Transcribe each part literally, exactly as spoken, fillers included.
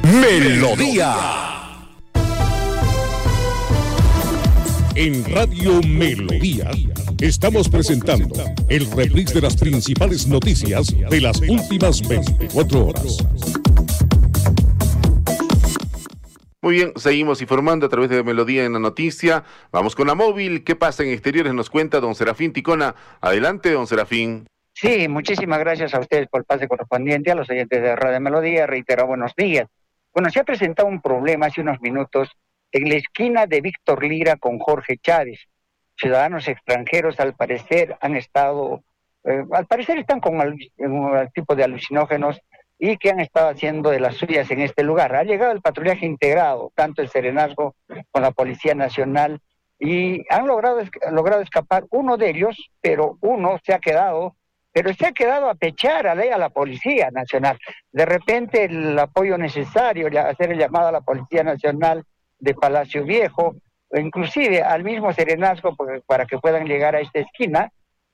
Melodía. En Radio Melodía estamos presentando el reprise de las principales noticias de las últimas veinticuatro horas. Muy bien, seguimos informando a través de Melodía en la noticia. Vamos con la móvil. ¿Qué pasa en exteriores? Nos cuenta don Serafín Ticona. Adelante, don Serafín. Sí, muchísimas gracias a ustedes por el pase correspondiente, a los oyentes de Radio Melodía. Reitero, buenos días. Bueno, se ha presentado un problema hace unos minutos en la esquina de Víctor Lira con Jorge Chávez. Ciudadanos extranjeros, al parecer, han estado, eh, al parecer están con al, un tipo de alucinógenos y que han estado haciendo de las suyas en este lugar. Ha llegado el patrullaje integrado, tanto el Serenazgo con la Policía Nacional, y han logrado, logrado escapar uno de ellos, pero uno se ha quedado, pero se ha quedado a pechar a la, a la Policía Nacional. De repente el apoyo necesario, hacer el llamado a la Policía Nacional de Palacio Viejo, o inclusive al mismo Serenazgo para que puedan llegar a esta esquina,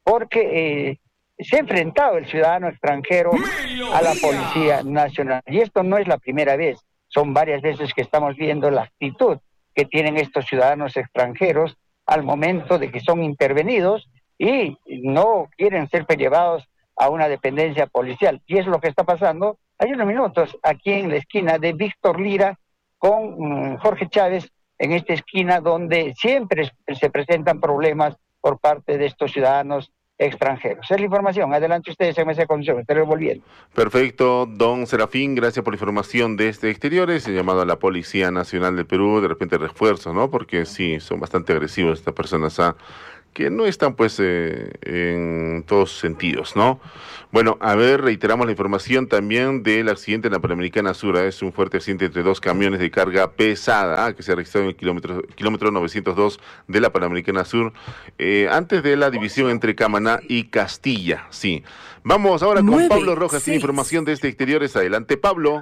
porque eh, se ha enfrentado el ciudadano extranjero a la Policía Nacional. Y esto no es la primera vez, son varias veces que estamos viendo la actitud que tienen estos ciudadanos extranjeros al momento de que son intervenidos y no quieren ser llevados a una dependencia policial. Y es lo que está pasando hay unos minutos aquí en la esquina de Víctor Lira con um, Jorge Chávez, en esta esquina donde siempre se presentan problemas por parte de estos ciudadanos extranjeros. Es la información. Adelante ustedes, M S Concepción. Estoy volviendo. Perfecto, don Serafín, gracias por la información de este exteriores. He llamado a la Policía Nacional del Perú, de repente refuerzo, ¿no? Porque sí, son bastante agresivos estas personas, ¿ah? que no están pues eh, en todos sentidos, ¿no? Bueno, a ver, reiteramos la información también del accidente en la Panamericana Sur. ¿eh? Es un fuerte accidente entre dos camiones de carga pesada ¿eh? que se ha registrado en el kilómetro, kilómetro novecientos dos de la Panamericana Sur, eh, antes de la división entre Camaná y Castilla, sí. Vamos ahora con nueve, Pablo Rojas, tiene información de este exteriores. Adelante, Pablo.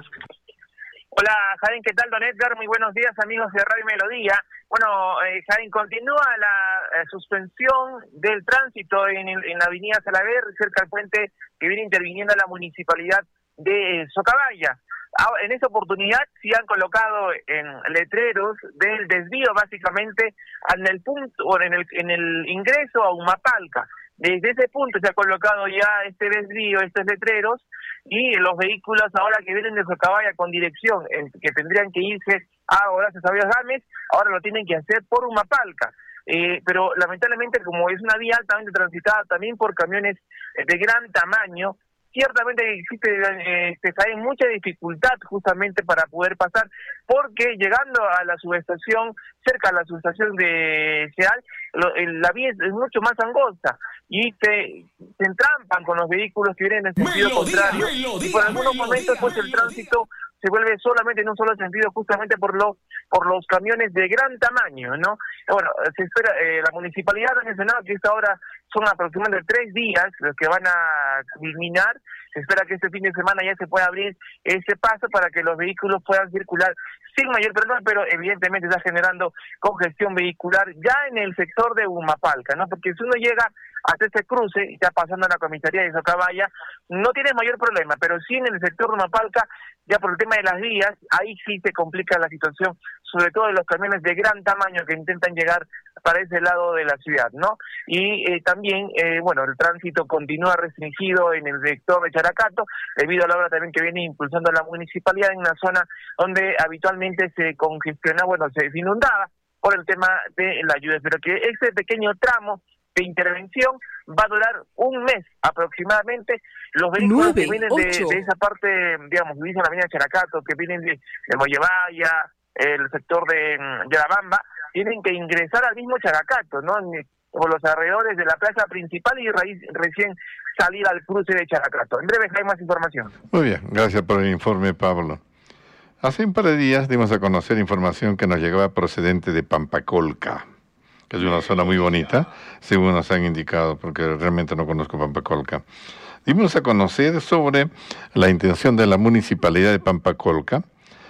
Hola, Jaén, ¿qué tal, don Edgar? Muy buenos días, amigos de Radio Melodía. Bueno, eh, Jaén, continúa la eh, suspensión del tránsito en, en la avenida Salaver, cerca del puente que viene interviniendo la municipalidad de eh, Socabaya. En esa oportunidad sí han colocado en letreros del desvío, básicamente, en el punto, o en el, en el ingreso a Humapalca. Desde ese punto se ha colocado ya este desvío, estos letreros, y los vehículos ahora que vienen de Socabaya con dirección, en, que tendrían que irse a Horacio Sabios Gámez, ahora lo tienen que hacer por Humapalca. Eh, pero lamentablemente, como es una vía altamente transitada también por camiones de gran tamaño, ciertamente existe eh, hay mucha dificultad justamente para poder pasar, porque llegando a la subestación, cerca a la subestación de Seal, lo, el, la vía es, es mucho más angosta y se, se entrampan con los vehículos que vienen en sentido melodía, contrario melodía, y por algunos melodía, momentos pues melodía. El tránsito se vuelve solamente en un solo sentido, justamente por los por los camiones de gran tamaño, ¿no? Bueno, se espera, eh, la municipalidad ha mencionado que esta hora son aproximadamente tres días los que van a culminar. Se espera que este fin de semana ya se pueda abrir ese paso para que los vehículos puedan circular sin mayor problema, pero evidentemente está generando congestión vehicular ya en el sector de Humapalca, ¿no? Porque si uno llega hasta ese cruce, ya pasando a la comisaría de Socabaya, no tiene mayor problema, pero sí en el sector de Humapalca, ya por el tema de las vías, ahí sí se complica la situación, sobre todo de los camiones de gran tamaño que intentan llegar para ese lado de la ciudad, ¿no? Y eh, también, eh, bueno, el tránsito continúa restringido en el sector de Characato, debido a la obra también que viene impulsando la municipalidad en una zona donde habitualmente se congestiona, bueno, se inundaba por el tema de la lluvia, pero que ese pequeño tramo de intervención va a durar un mes aproximadamente. Los vehículos nueve, que vienen de, de esa parte, digamos, que dicen la avenida Characato, que vienen de, de Mollevaya, el sector de Yarabamba, tienen que ingresar al mismo Characato, ¿no? Por los alrededores de la plaza principal y raíz, recién salir al cruce de Characato. En breve hay más información. Muy bien, gracias por el informe, Pablo. Hace un par de días dimos a conocer información que nos llegaba procedente de Pampacolca, que es una zona muy bonita, según nos han indicado, porque realmente no conozco Pampacolca. Dimos a conocer sobre la intención de la municipalidad de Pampacolca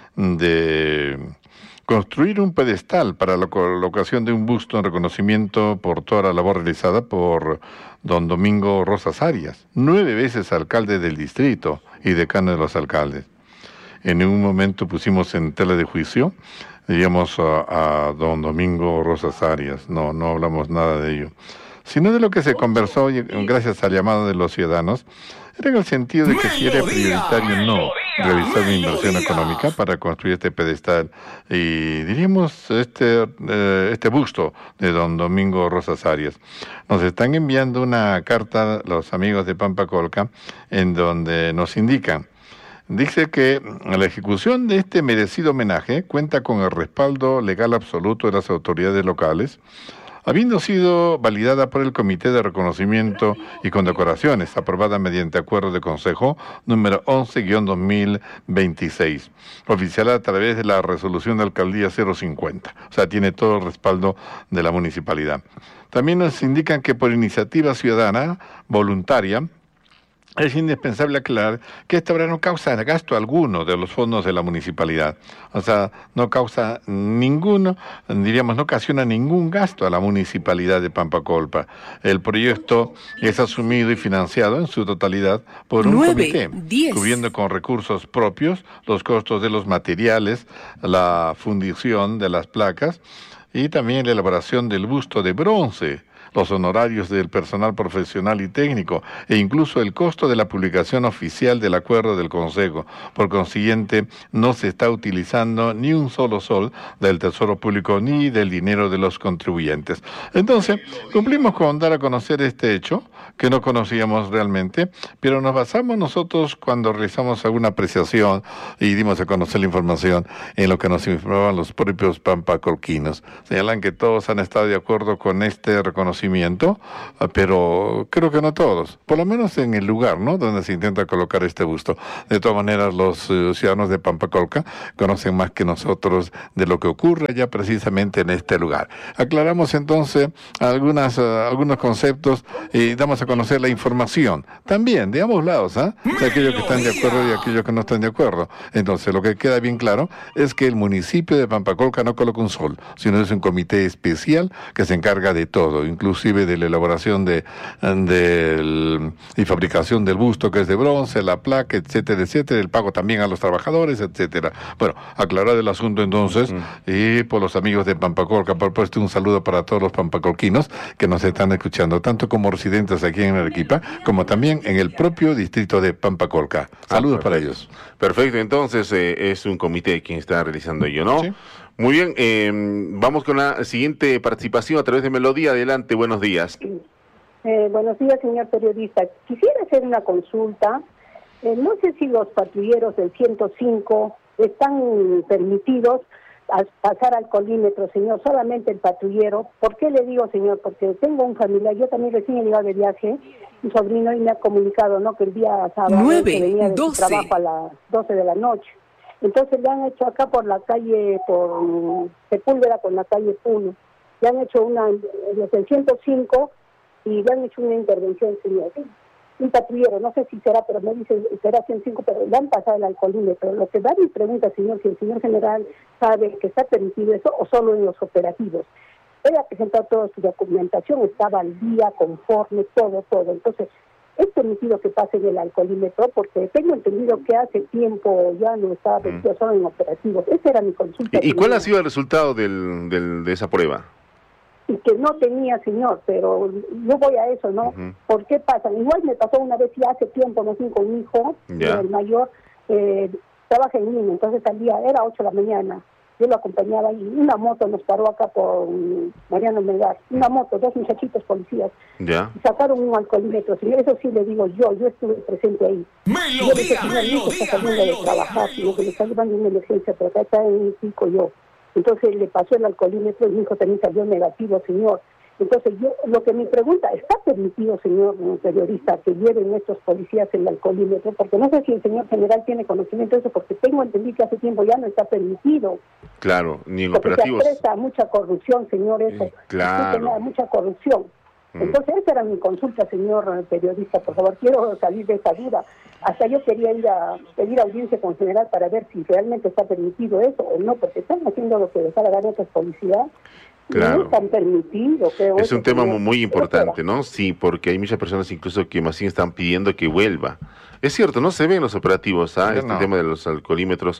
de construir un pedestal para la colocación de un busto en reconocimiento por toda la labor realizada por don Domingo Rosas Arias, nueve veces alcalde del distrito y decano de los alcaldes. en un momento pusimos en tela de juicio, digamos, a, a don Domingo Rosas Arias. No, no hablamos nada de ello, sino de lo que se conversó gracias al llamado de los ciudadanos, era en el sentido de que si era prioritario o no realizar una inversión económica para construir este pedestal y, diríamos, este, eh, este busto de don Domingo Rosas Arias. Nos están enviando una carta los amigos de Pampa Colca en donde nos indican, dice que la ejecución de este merecido homenaje cuenta con el respaldo legal absoluto de las autoridades locales, habiendo sido validada por el Comité de Reconocimiento y Condecoraciones, aprobada mediante acuerdo de Consejo número once guión dos mil veintiséis, oficialada a través de la resolución de Alcaldía cero cincuenta. O sea, tiene todo el respaldo de la municipalidad. También nos indican que por iniciativa ciudadana voluntaria, es indispensable aclarar que esta obra no causa gasto alguno de los fondos de la municipalidad. O sea, no causa ninguno, diríamos, no ocasiona ningún gasto a la municipalidad de Pampa Colca. El proyecto es asumido y financiado en su totalidad por un nueve, comité, diez. Cubriendo con recursos propios los costos de los materiales, la fundición de las placas y también la elaboración del busto de bronce, los honorarios del personal profesional y técnico e incluso el costo de la publicación oficial del acuerdo del Consejo. Por consiguiente, no se está utilizando ni un solo sol del Tesoro Público ni del dinero de los contribuyentes. Entonces, cumplimos con dar a conocer este hecho que no conocíamos realmente, pero nos basamos nosotros cuando realizamos alguna apreciación y dimos a conocer la información en lo que nos informaban los propios pampacolquinos. Señalan que todos han estado de acuerdo con este reconocimiento, pero creo que no todos, por lo menos en el lugar, ¿no?, donde se intenta colocar este busto. De todas maneras, los uh, ciudadanos de Pampa Colca conocen más que nosotros de lo que ocurre ya precisamente en este lugar. Aclaramos entonces algunas, uh, algunos conceptos y damos a conocer la información también de ambos lados, ¿ah? ¿eh? De aquellos que están de acuerdo y aquellos que no están de acuerdo. Entonces, lo que queda bien claro es que el municipio de Pampa Colca no coloca un sol, sino es un comité especial que se encarga de todo, incluso inclusive de la elaboración de, de y fabricación del busto, que es de bronce, la placa, etcétera, etcétera, el pago también a los trabajadores, etcétera. Bueno, aclarar el asunto entonces, uh-huh. Y por los amigos de Pampa Colca, por supuesto, un saludo para todos los pampacolquinos que nos están escuchando, tanto como residentes aquí en Arequipa, como también en el propio distrito de Pampa Colca. Saludos ah, para ellos. Perfecto, entonces eh, es un comité quien está realizando ello, ¿no? Sí. Muy bien, eh, vamos con la siguiente participación a través de Melodía. Adelante, buenos días. Eh, buenos días, señor periodista. Quisiera hacer una consulta. Eh, no sé si los patrulleros del ciento cinco están permitidos a pasar al colímetro, señor, solamente el patrullero. ¿Por qué le digo, señor? Porque tengo un familiar, yo también recién he llegado de viaje, un sobrino, y me ha comunicado, ¿no?, que el día sábado que venía de su trabajo a las doce de la noche. Entonces le han hecho acá por la calle, por Sepúlveda con la calle Puno, le han hecho una, desde el ciento cinco, y le han hecho una intervención, señor. Un patrullero, no sé si será, pero me dice, será ciento cinco, pero le han pasado el alcoholímetro. Lo que da mi pregunta, señor, si el señor general sabe que está permitido eso o solo en los operativos. Él ha presentado toda su documentación, estaba al día, conforme, todo, todo. Entonces, es permitido que pase el alcoholímetro, porque tengo entendido que hace tiempo ya no estaba permitido, mm. solo en operativos. Esa era mi consulta. ¿Y, ¿y cuál ha sido el resultado del, del, de esa prueba? Y que no tenía, señor, pero no voy a eso, ¿no? Uh-huh. ¿Por qué pasa? Igual me pasó una vez ya hace tiempo, no sé, con mi hijo, yeah. el mayor, eh, trabaja en Lima, entonces salía, era ocho de la mañana, yo lo acompañaba y una moto nos paró acá por Mariano Melgar, una moto, dos muchachitos policías, yeah. y sacaron un alcoholímetro, señor, eso sí le digo yo, yo estuve presente ahí. Melodía, yo dije, señor, mi hijo está saliendo de trabajar, sino que le está llevando una emergencia, pero acá está en un pico yo. Entonces le pasó el alcoholímetro y mi hijo también salió negativo, señor. Entonces yo, lo que me pregunta, ¿está permitido, señor periodista, que lleven estos policías el alcoholímetro? Porque no sé si el señor general tiene conocimiento de eso, porque tengo entendido que hace tiempo ya no está permitido. Claro, ni en porque operativos. Se presta mucha corrupción, señor, eso. Claro. Mucha corrupción. Mm. Entonces esa era mi consulta, señor periodista, por favor, quiero salir de esa duda. Hasta yo quería ir a pedir audiencia con general para ver si realmente está permitido eso o no, porque están haciendo lo que les da la gana, que es policía. Claro. No están permitidos. Es un tema muy, muy importante, ¿no? Sí, porque hay muchas personas incluso que más bien están pidiendo que vuelva. Es cierto, no se ven los operativos, ¿ah? Este no. tema de los alcoholímetros,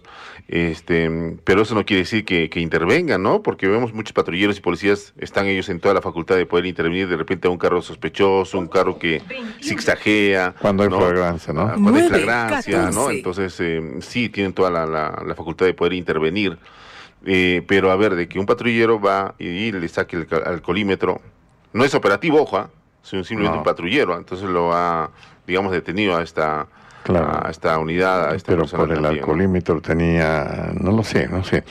este, pero eso no quiere decir que, que intervengan, ¿no? Porque vemos muchos patrulleros y policías, están ellos en toda la facultad de poder intervenir de repente a un carro sospechoso, un carro que zigzaguea. Cuando hay ¿no? flagrancia, ¿no? Ah, cuando hay flagrancia, ¿no? Entonces, eh, sí, tienen toda la, la, la facultad de poder intervenir. Eh, pero a ver, de que un patrullero va y, y le saque el alcoholímetro, no es operativo, ojo, ¿eh? Sino simplemente no. un patrullero, entonces lo ha, digamos, detenido a esta, claro. a esta unidad, a esta pero persona. Por el también, alcoholímetro ¿no? tenía, no lo sé, no sé,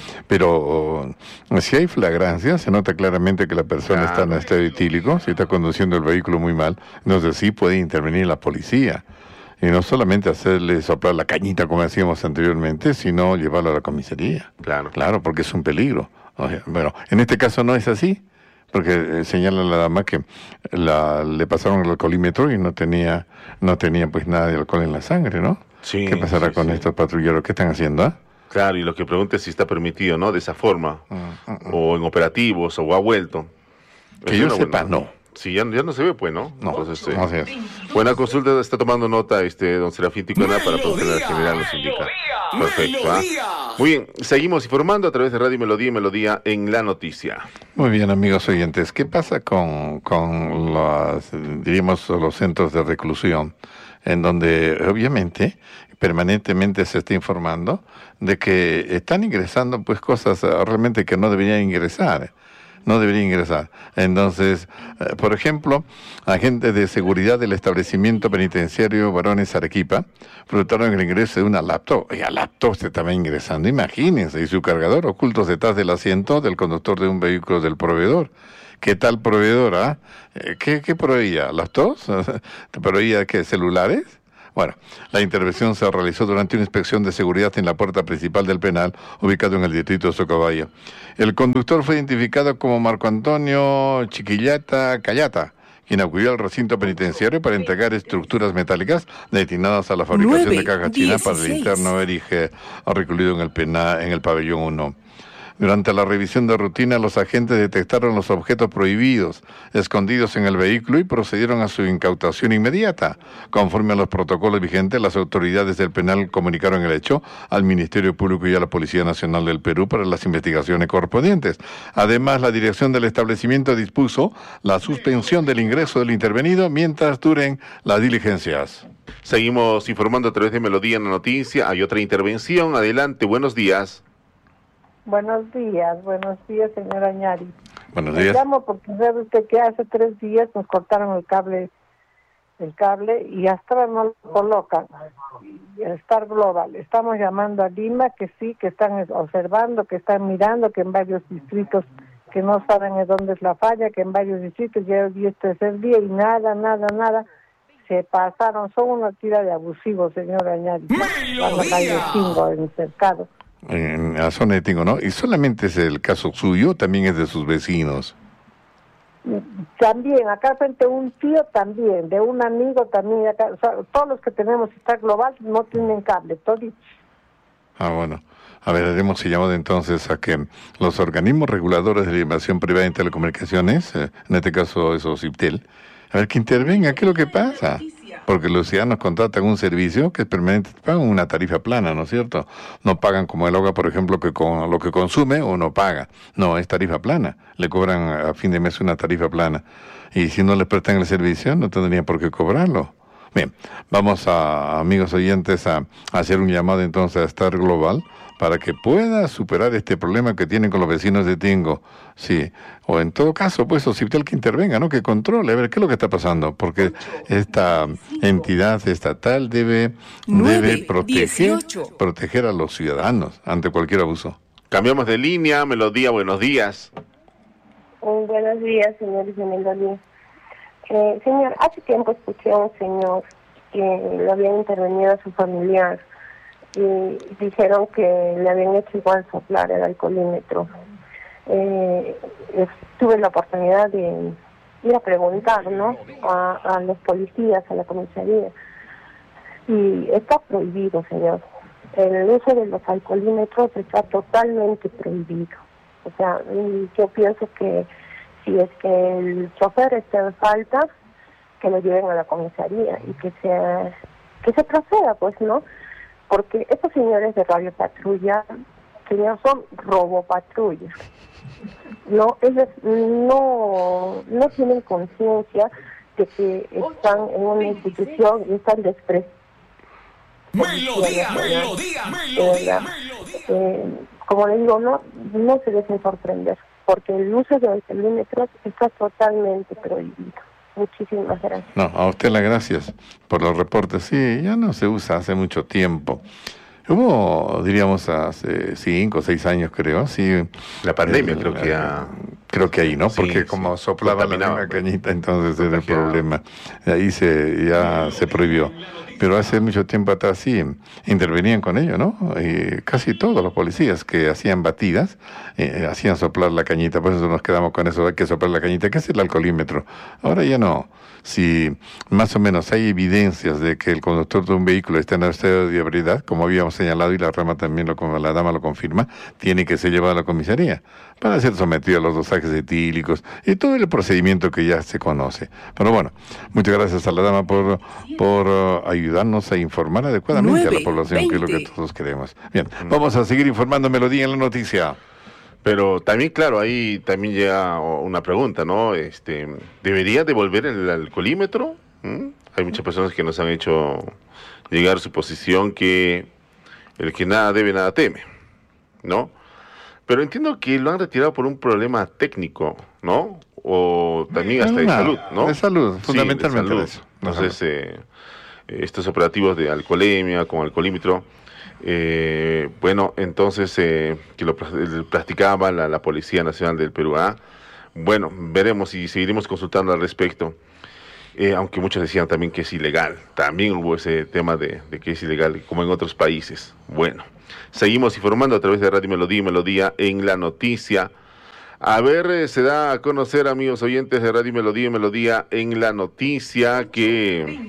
pero uh, si hay flagrancia, se nota claramente que la persona claro. está en estado etílico, si está conduciendo el vehículo muy mal, entonces sí puede intervenir la policía. Y no solamente hacerle soplar la cañita como hacíamos anteriormente, sino llevarlo a la comisaría. Claro. Claro, porque es un peligro. O sea, bueno, en este caso no es así, porque eh, señala la dama que la, le pasaron el alcoholímetro y no tenía, no tenía pues nada de alcohol en la sangre, ¿no? Sí. ¿Qué pasará sí, con sí. estos patrulleros? ¿Qué están haciendo? ¿eh? Claro, y lo que pregunta es si está permitido, ¿no? De esa forma, mm, mm, mm. o en operativos, o ha vuelto. Que yo sepa, buena... no. Sí, ya, ya no se ve, pues, ¿no? No, Entonces, eh, no sé. Buena consulta, está tomando nota este don Serafín Ticona para que el general nos indica. Perfecto, ¿ah? Muy bien, seguimos informando a través de Radio Melodía y Melodía en la noticia. Muy bien, amigos oyentes, ¿qué pasa con, con los, diríamos, los centros de reclusión? En donde, obviamente, permanentemente se está informando de que están ingresando, pues, cosas realmente que no deberían ingresar. No debería ingresar. Entonces, eh, por ejemplo, agentes de seguridad del establecimiento penitenciario Varones Arequipa frustraron el ingreso de una laptop. Y a laptop se estaba ingresando, imagínense, y su cargador ocultos detrás del asiento del conductor de un vehículo del proveedor. ¿Qué tal proveedor? Ah? ¿Qué, qué proveía? ¿Laptops? ¿Proveía qué? ¿Celulares? Bueno, la intervención se realizó durante una inspección de seguridad en la puerta principal del penal, ubicado en el distrito de Socovallo. El conductor fue identificado como Marco Antonio Chiquillata Cayata, quien acudió al recinto penitenciario para entregar estructuras metálicas destinadas a la fabricación nueve, de cajas chinas para el interno Erige recluido en el penal, en el pabellón uno. Durante la revisión de rutina, los agentes detectaron los objetos prohibidos escondidos en el vehículo y procedieron a su incautación inmediata. Conforme a los protocolos vigentes, las autoridades del penal comunicaron el hecho al Ministerio Público y a la Policía Nacional del Perú para las investigaciones correspondientes. Además, la dirección del establecimiento dispuso la suspensión del ingreso del intervenido mientras duren las diligencias. Seguimos informando a través de Melodía en la Noticia. Hay otra intervención. Adelante, buenos días. Buenos días, buenos días, señora Ñari. Buenos días. Me llamo porque sabe usted que hace tres días nos cortaron el cable, el cable y hasta ahora no lo colocan. Star Global. Estamos llamando a Lima que sí, que están observando, que están mirando, que en varios distritos que no saben de dónde es la falla, que en varios distritos ya es el tercer día y nada, nada, nada. Se pasaron, son una tira de abusivos, señora Ñari. Para la calle cinco, en el cercado. En la zona de Tingo, ¿no? Y solamente es el caso suyo, también es de sus vecinos. También, acá frente a un tío también, de un amigo también, acá, o sea, todos los que tenemos Star Global no tienen cable, todos. Ah, bueno. A ver, haremos llamado entonces a que los organismos reguladores de la inversión privada en telecomunicaciones, eh, en este caso eso Ciptel, a ver que intervenga, ¿qué es lo que pasa? Porque los ciudadanos contratan un servicio que es permanente, pagan una tarifa plana, ¿no es cierto? No pagan como el agua, por ejemplo, que con lo que consume uno paga. No, es tarifa plana. Le cobran a fin de mes una tarifa plana. Y si no les prestan el servicio, no tendrían por qué cobrarlo. Bien, vamos a, amigos oyentes, a, a hacer un llamado entonces a Star Global para que pueda superar este problema que tienen con los vecinos de Tingo. Sí, o en todo caso, pues, o Ciptel que intervenga, ¿no? Que controle, a ver, ¿qué es lo que está pasando? Porque esta entidad estatal debe, debe proteger, proteger a los ciudadanos ante cualquier abuso. Cambiamos de línea, Melodía, buenos días. Oh, buenos días, señor Melodía. Eh, señor, hace tiempo escuché a un señor que le habían intervenido a su familiar y dijeron que le habían hecho igual soplar el alcoholímetro. Eh, tuve la oportunidad de, ir a preguntar, ¿no? A, a los policías, a la comisaría. Y está prohibido, señor. El uso de los alcoholímetros está totalmente prohibido. O sea, yo pienso que si es que el chofer está en falta, que lo lleven a la comisaría y que se, que se proceda, pues, ¿no? Porque estos señores de Radio Patrulla, señor, son robopatrullas. No, ellos no, no tienen conciencia de que están en una institución y están despreciando. Melodía, melodía, melodía, melodía. Eh, como le digo, no, no se dejen sorprender, porque el uso de alcoholímetros está totalmente prohibido. Muchísimas gracias. No, a usted las gracias por los reportes. Sí, ya no se usa hace mucho tiempo. Hubo, diríamos, hace cinco o seis años, creo, sí. La pandemia, el, creo que ya... Creo que ahí, ¿no? Sí, Porque sí, como soplaba la misma pues. cañita, entonces era el problema. Ahí se ya se prohibió. Pero hace mucho tiempo atrás sí intervenían con ello, ¿no? Y casi todos los policías que hacían batidas eh, hacían soplar la cañita. Por eso nos quedamos con eso, hay que soplar la cañita, que es el alcoholímetro. Ahora ya no. Si más o menos hay evidencias de que el conductor de un vehículo está en estado de ebriedad, como habíamos señalado y la rama también lo, como la dama lo confirma, tiene que ser llevado a la comisaría para ser sometido a los dosajes etílicos y todo el procedimiento que ya se conoce. Pero bueno, muchas gracias a la dama por, por uh, ayudarnos a informar adecuadamente nueve, a la población, veinte. Que es lo que todos queremos. Bien, mm. vamos a seguir informando Melodía en la noticia. Pero también, claro, ahí también llega una pregunta, ¿no? Este, ¿debería devolver el alcoholímetro? ¿Mm? Hay muchas personas que nos han hecho llegar a su posición que el que nada debe, nada teme, ¿no? Pero entiendo que lo han retirado por un problema técnico, ¿no? O también hasta de no, salud, ¿no? De salud, fundamentalmente sí, de de salud. eso. Entonces, eh, estos operativos de alcoholemia con alcoholímetro, eh, bueno, entonces, eh, que lo practicaba la, la Policía Nacional del Perú. ¿Ah? Bueno, veremos y seguiremos consultando al respecto. Eh, aunque muchos decían también que es ilegal. También hubo ese tema de, de que es ilegal, como en otros países. Bueno, seguimos informando a través de Radio Melodía y Melodía en la noticia. A ver, eh, se da a conocer, amigos oyentes de Radio Melodía y Melodía en la noticia, que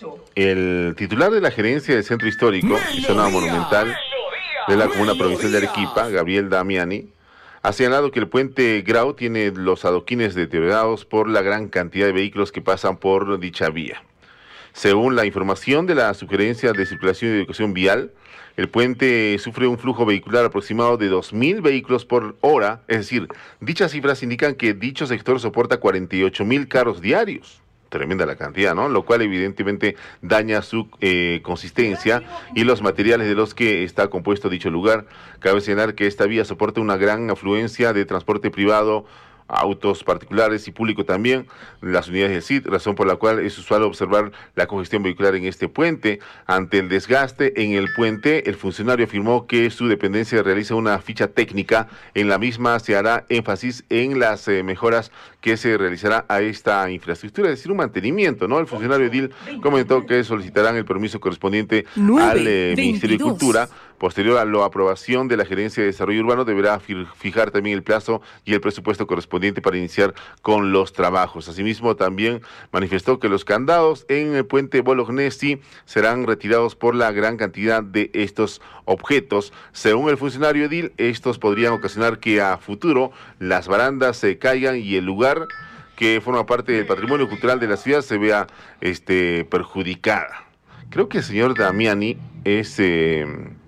el titular de la gerencia del Centro Histórico y Zona Monumental de la Comuna Provincial de Arequipa, Gabriel Damiani, ha señalado que el puente Grau tiene los adoquines deteriorados por la gran cantidad de vehículos que pasan por dicha vía. Según la información de la Sugerencia de Circulación y Educación Vial, el puente sufre un flujo vehicular aproximado de dos mil vehículos por hora, es decir, dichas cifras indican que dicho sector soporta cuarenta y ocho mil carros diarios. Tremenda la cantidad, ¿no? Lo cual evidentemente daña su eh, consistencia y los materiales de los que está compuesto dicho lugar. Cabe señalar que esta vía soporta una gran afluencia de transporte privado, autos particulares y público también, las unidades del C I D, razón por la cual es usual observar la congestión vehicular en este puente. Ante el desgaste en el puente, el funcionario afirmó que su dependencia realiza una ficha técnica. En la misma se hará énfasis en las eh, mejoras que se realizará a esta infraestructura, es decir, un mantenimiento, ¿no? El funcionario edil comentó que solicitarán el permiso correspondiente al eh, Ministerio de Cultura. Posterior a la aprobación de la Gerencia de Desarrollo Urbano, deberá fijar también el plazo y el presupuesto correspondiente para iniciar con los trabajos. Asimismo, también manifestó que los candados en el puente Bolognesi serán retirados por la gran cantidad de estos objetos. Según el funcionario edil, estos podrían ocasionar que a futuro las barandas se caigan y el lugar que forma parte del patrimonio cultural de la ciudad se vea este, perjudicada. Creo que el señor Damiani es... Eh,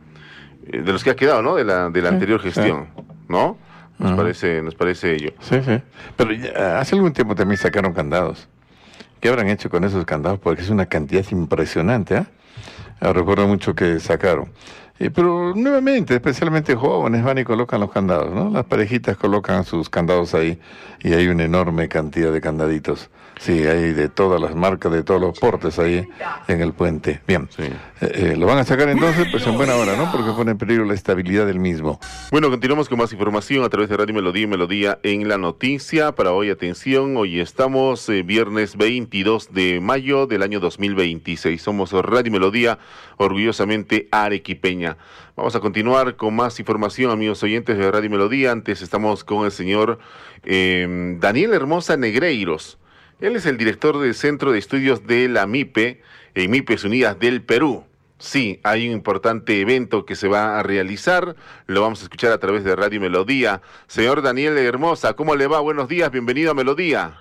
de los que ha quedado, ¿no? De la de la sí, anterior gestión, sí. ¿No? Nos uh-huh. parece nos parece ello. Sí, sí. Pero ya, hace algún tiempo también sacaron candados. ¿Qué habrán hecho con esos candados? Porque es una cantidad impresionante, ¿eh? Recuerdo mucho que sacaron. Eh, pero nuevamente, especialmente jóvenes van y colocan los candados, ¿no? Las parejitas colocan sus candados ahí y hay una enorme cantidad de candaditos. Sí, hay de todas las marcas, de todos los portes ahí en el puente. Bien, sí. eh, eh, lo van a sacar entonces pues en buena hora, ¿no? Porque pone en peligro la estabilidad del mismo. Bueno, continuamos con más información a través de Radio Melodía y Melodía en la noticia. Para hoy, atención, hoy estamos eh, viernes veintidós de mayo del año dos mil veintiséis. Somos Radio Melodía, orgullosamente arequipeña. Vamos a continuar con más información, amigos oyentes de Radio Melodía. Antes estamos con el señor eh, Daniel Hermosa Negreiros. Él es el director del Centro de Estudios de la MIPE, en MIPES Unidas del Perú. Sí, hay un importante evento que se va a realizar, lo vamos a escuchar a través de Radio Melodía. Señor Daniel Hermosa, ¿cómo le va? Buenos días, bienvenido a Melodía.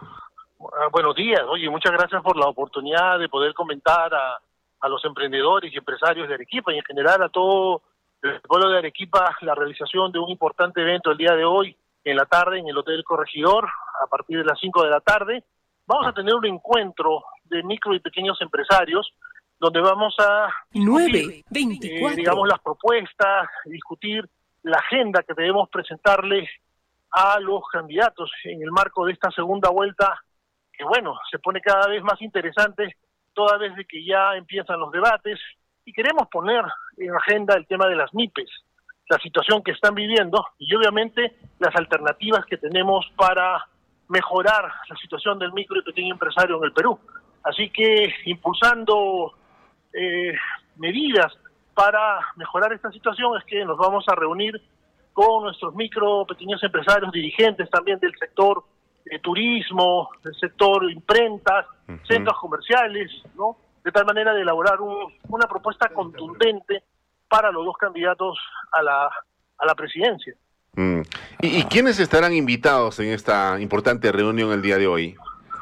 Uh, buenos días, oye, muchas gracias por la oportunidad de poder comentar a, a los emprendedores y empresarios de Arequipa y en general a todo el pueblo de Arequipa la realización de un importante evento el día de hoy en la tarde en el Hotel Corregidor a partir de las cinco de la tarde. Vamos a tener un encuentro de micro y pequeños empresarios donde vamos a nueve veinticuatro. Eh, digamos, las propuestas, discutir la agenda que debemos presentarles a los candidatos en el marco de esta segunda vuelta, que bueno, se pone cada vez más interesante toda vez de que ya empiezan los debates, y queremos poner en agenda el tema de las MIPES, la situación que están viviendo, y obviamente las alternativas que tenemos para mejorar la situación del micro y pequeño empresario en el Perú. Así que impulsando Eh, medidas para mejorar esta situación es que nos vamos a reunir con nuestros micro, pequeños empresarios, dirigentes también del sector de turismo, del sector imprentas, uh-huh. centros comerciales, ¿no? De tal manera de elaborar un, una propuesta contundente para los dos candidatos a la, a la presidencia. Mm. ¿Y, ¿Y quiénes estarán invitados en esta importante reunión el día de hoy?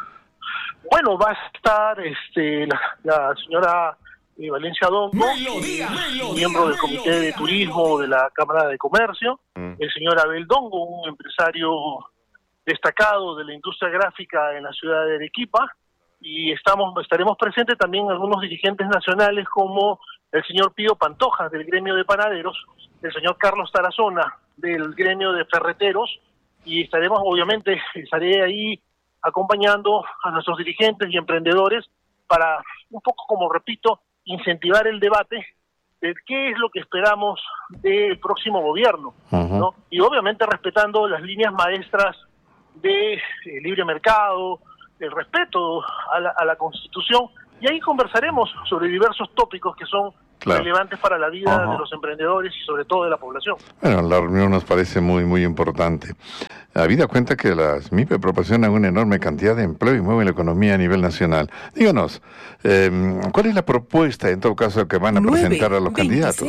Bueno, va a estar este, la, la señora Eh, Valencia Dongo, Melodía, eh, melodía, miembro del Comité melodía, de Turismo melodía. de la Cámara de Comercio, Mm. el señor Abel Dongo, un empresario destacado de la industria gráfica en la ciudad de Arequipa, y estamos estaremos presentes también algunos dirigentes nacionales como el señor Pío Pantoja del gremio de panaderos, el señor Carlos Tarazona del gremio de ferreteros, y estaremos, obviamente, estaré ahí acompañando a nuestros dirigentes y emprendedores para, un poco como repito, incentivar el debate de qué es lo que esperamos del próximo gobierno, uh-huh. ¿no? Y obviamente respetando las líneas maestras de eh, libre mercado, el respeto a la, a la Constitución, y ahí conversaremos sobre diversos tópicos que son claro. relevantes para la vida uh-huh. de los emprendedores y sobre todo de la población. Bueno, la reunión nos parece muy, muy importante. Habida cuenta que las MIPE proporcionan una enorme cantidad de empleo y mueven la economía a nivel nacional. Díganos, eh, ¿cuál es la propuesta, en todo caso, que van a presentar a los candidatos?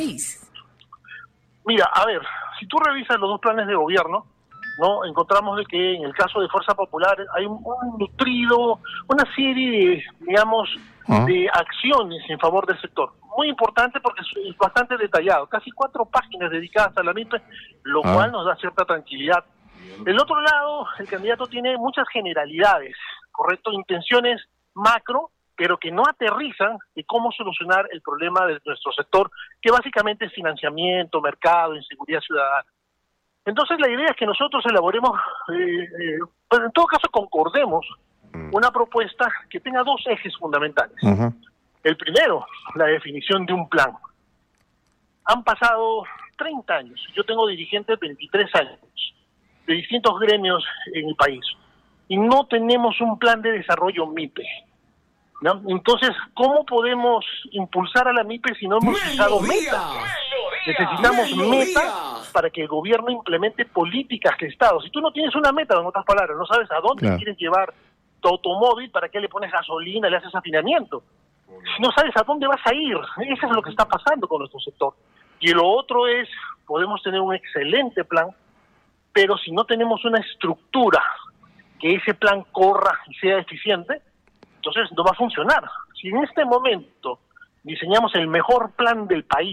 Mira, a ver, si tú revisas los dos planes de gobierno, ¿no? Encontramos de que en el caso de Fuerza Popular hay un, un nutrido, una serie de, digamos, ¿Ah? de acciones en favor del sector. Muy importante porque es bastante detallado, casi cuatro páginas dedicadas a la MIPE, lo ¿Ah? cual nos da cierta tranquilidad. Del otro lado, el candidato tiene muchas generalidades, ¿correcto? Intenciones macro, pero que no aterrizan de cómo solucionar el problema de nuestro sector, que básicamente es financiamiento, mercado, inseguridad ciudadana. Entonces la idea es que nosotros elaboremos, eh, eh, pues en todo caso concordemos, una propuesta que tenga dos ejes fundamentales. Uh-huh. El primero, la definición de un plan. Han pasado treinta años, yo tengo dirigentes de veintitrés años, de distintos gremios en el país, y no tenemos un plan de desarrollo MIPE, ¿no? Entonces, ¿cómo podemos impulsar a la MIPE si no hemos fijado metas? Necesitamos metas para que el gobierno implemente políticas de Estado. Si tú no tienes una meta, en otras palabras, no sabes a dónde claro. quieres llevar tu automóvil, ¿para qué le pones gasolina, le haces afinamiento? Si no sabes a dónde vas a ir, eso es lo que está pasando con nuestro sector. Y lo otro es, podemos tener un excelente plan, pero si no tenemos una estructura que ese plan corra y sea eficiente, entonces no va a funcionar. Si en este momento diseñamos el mejor plan del país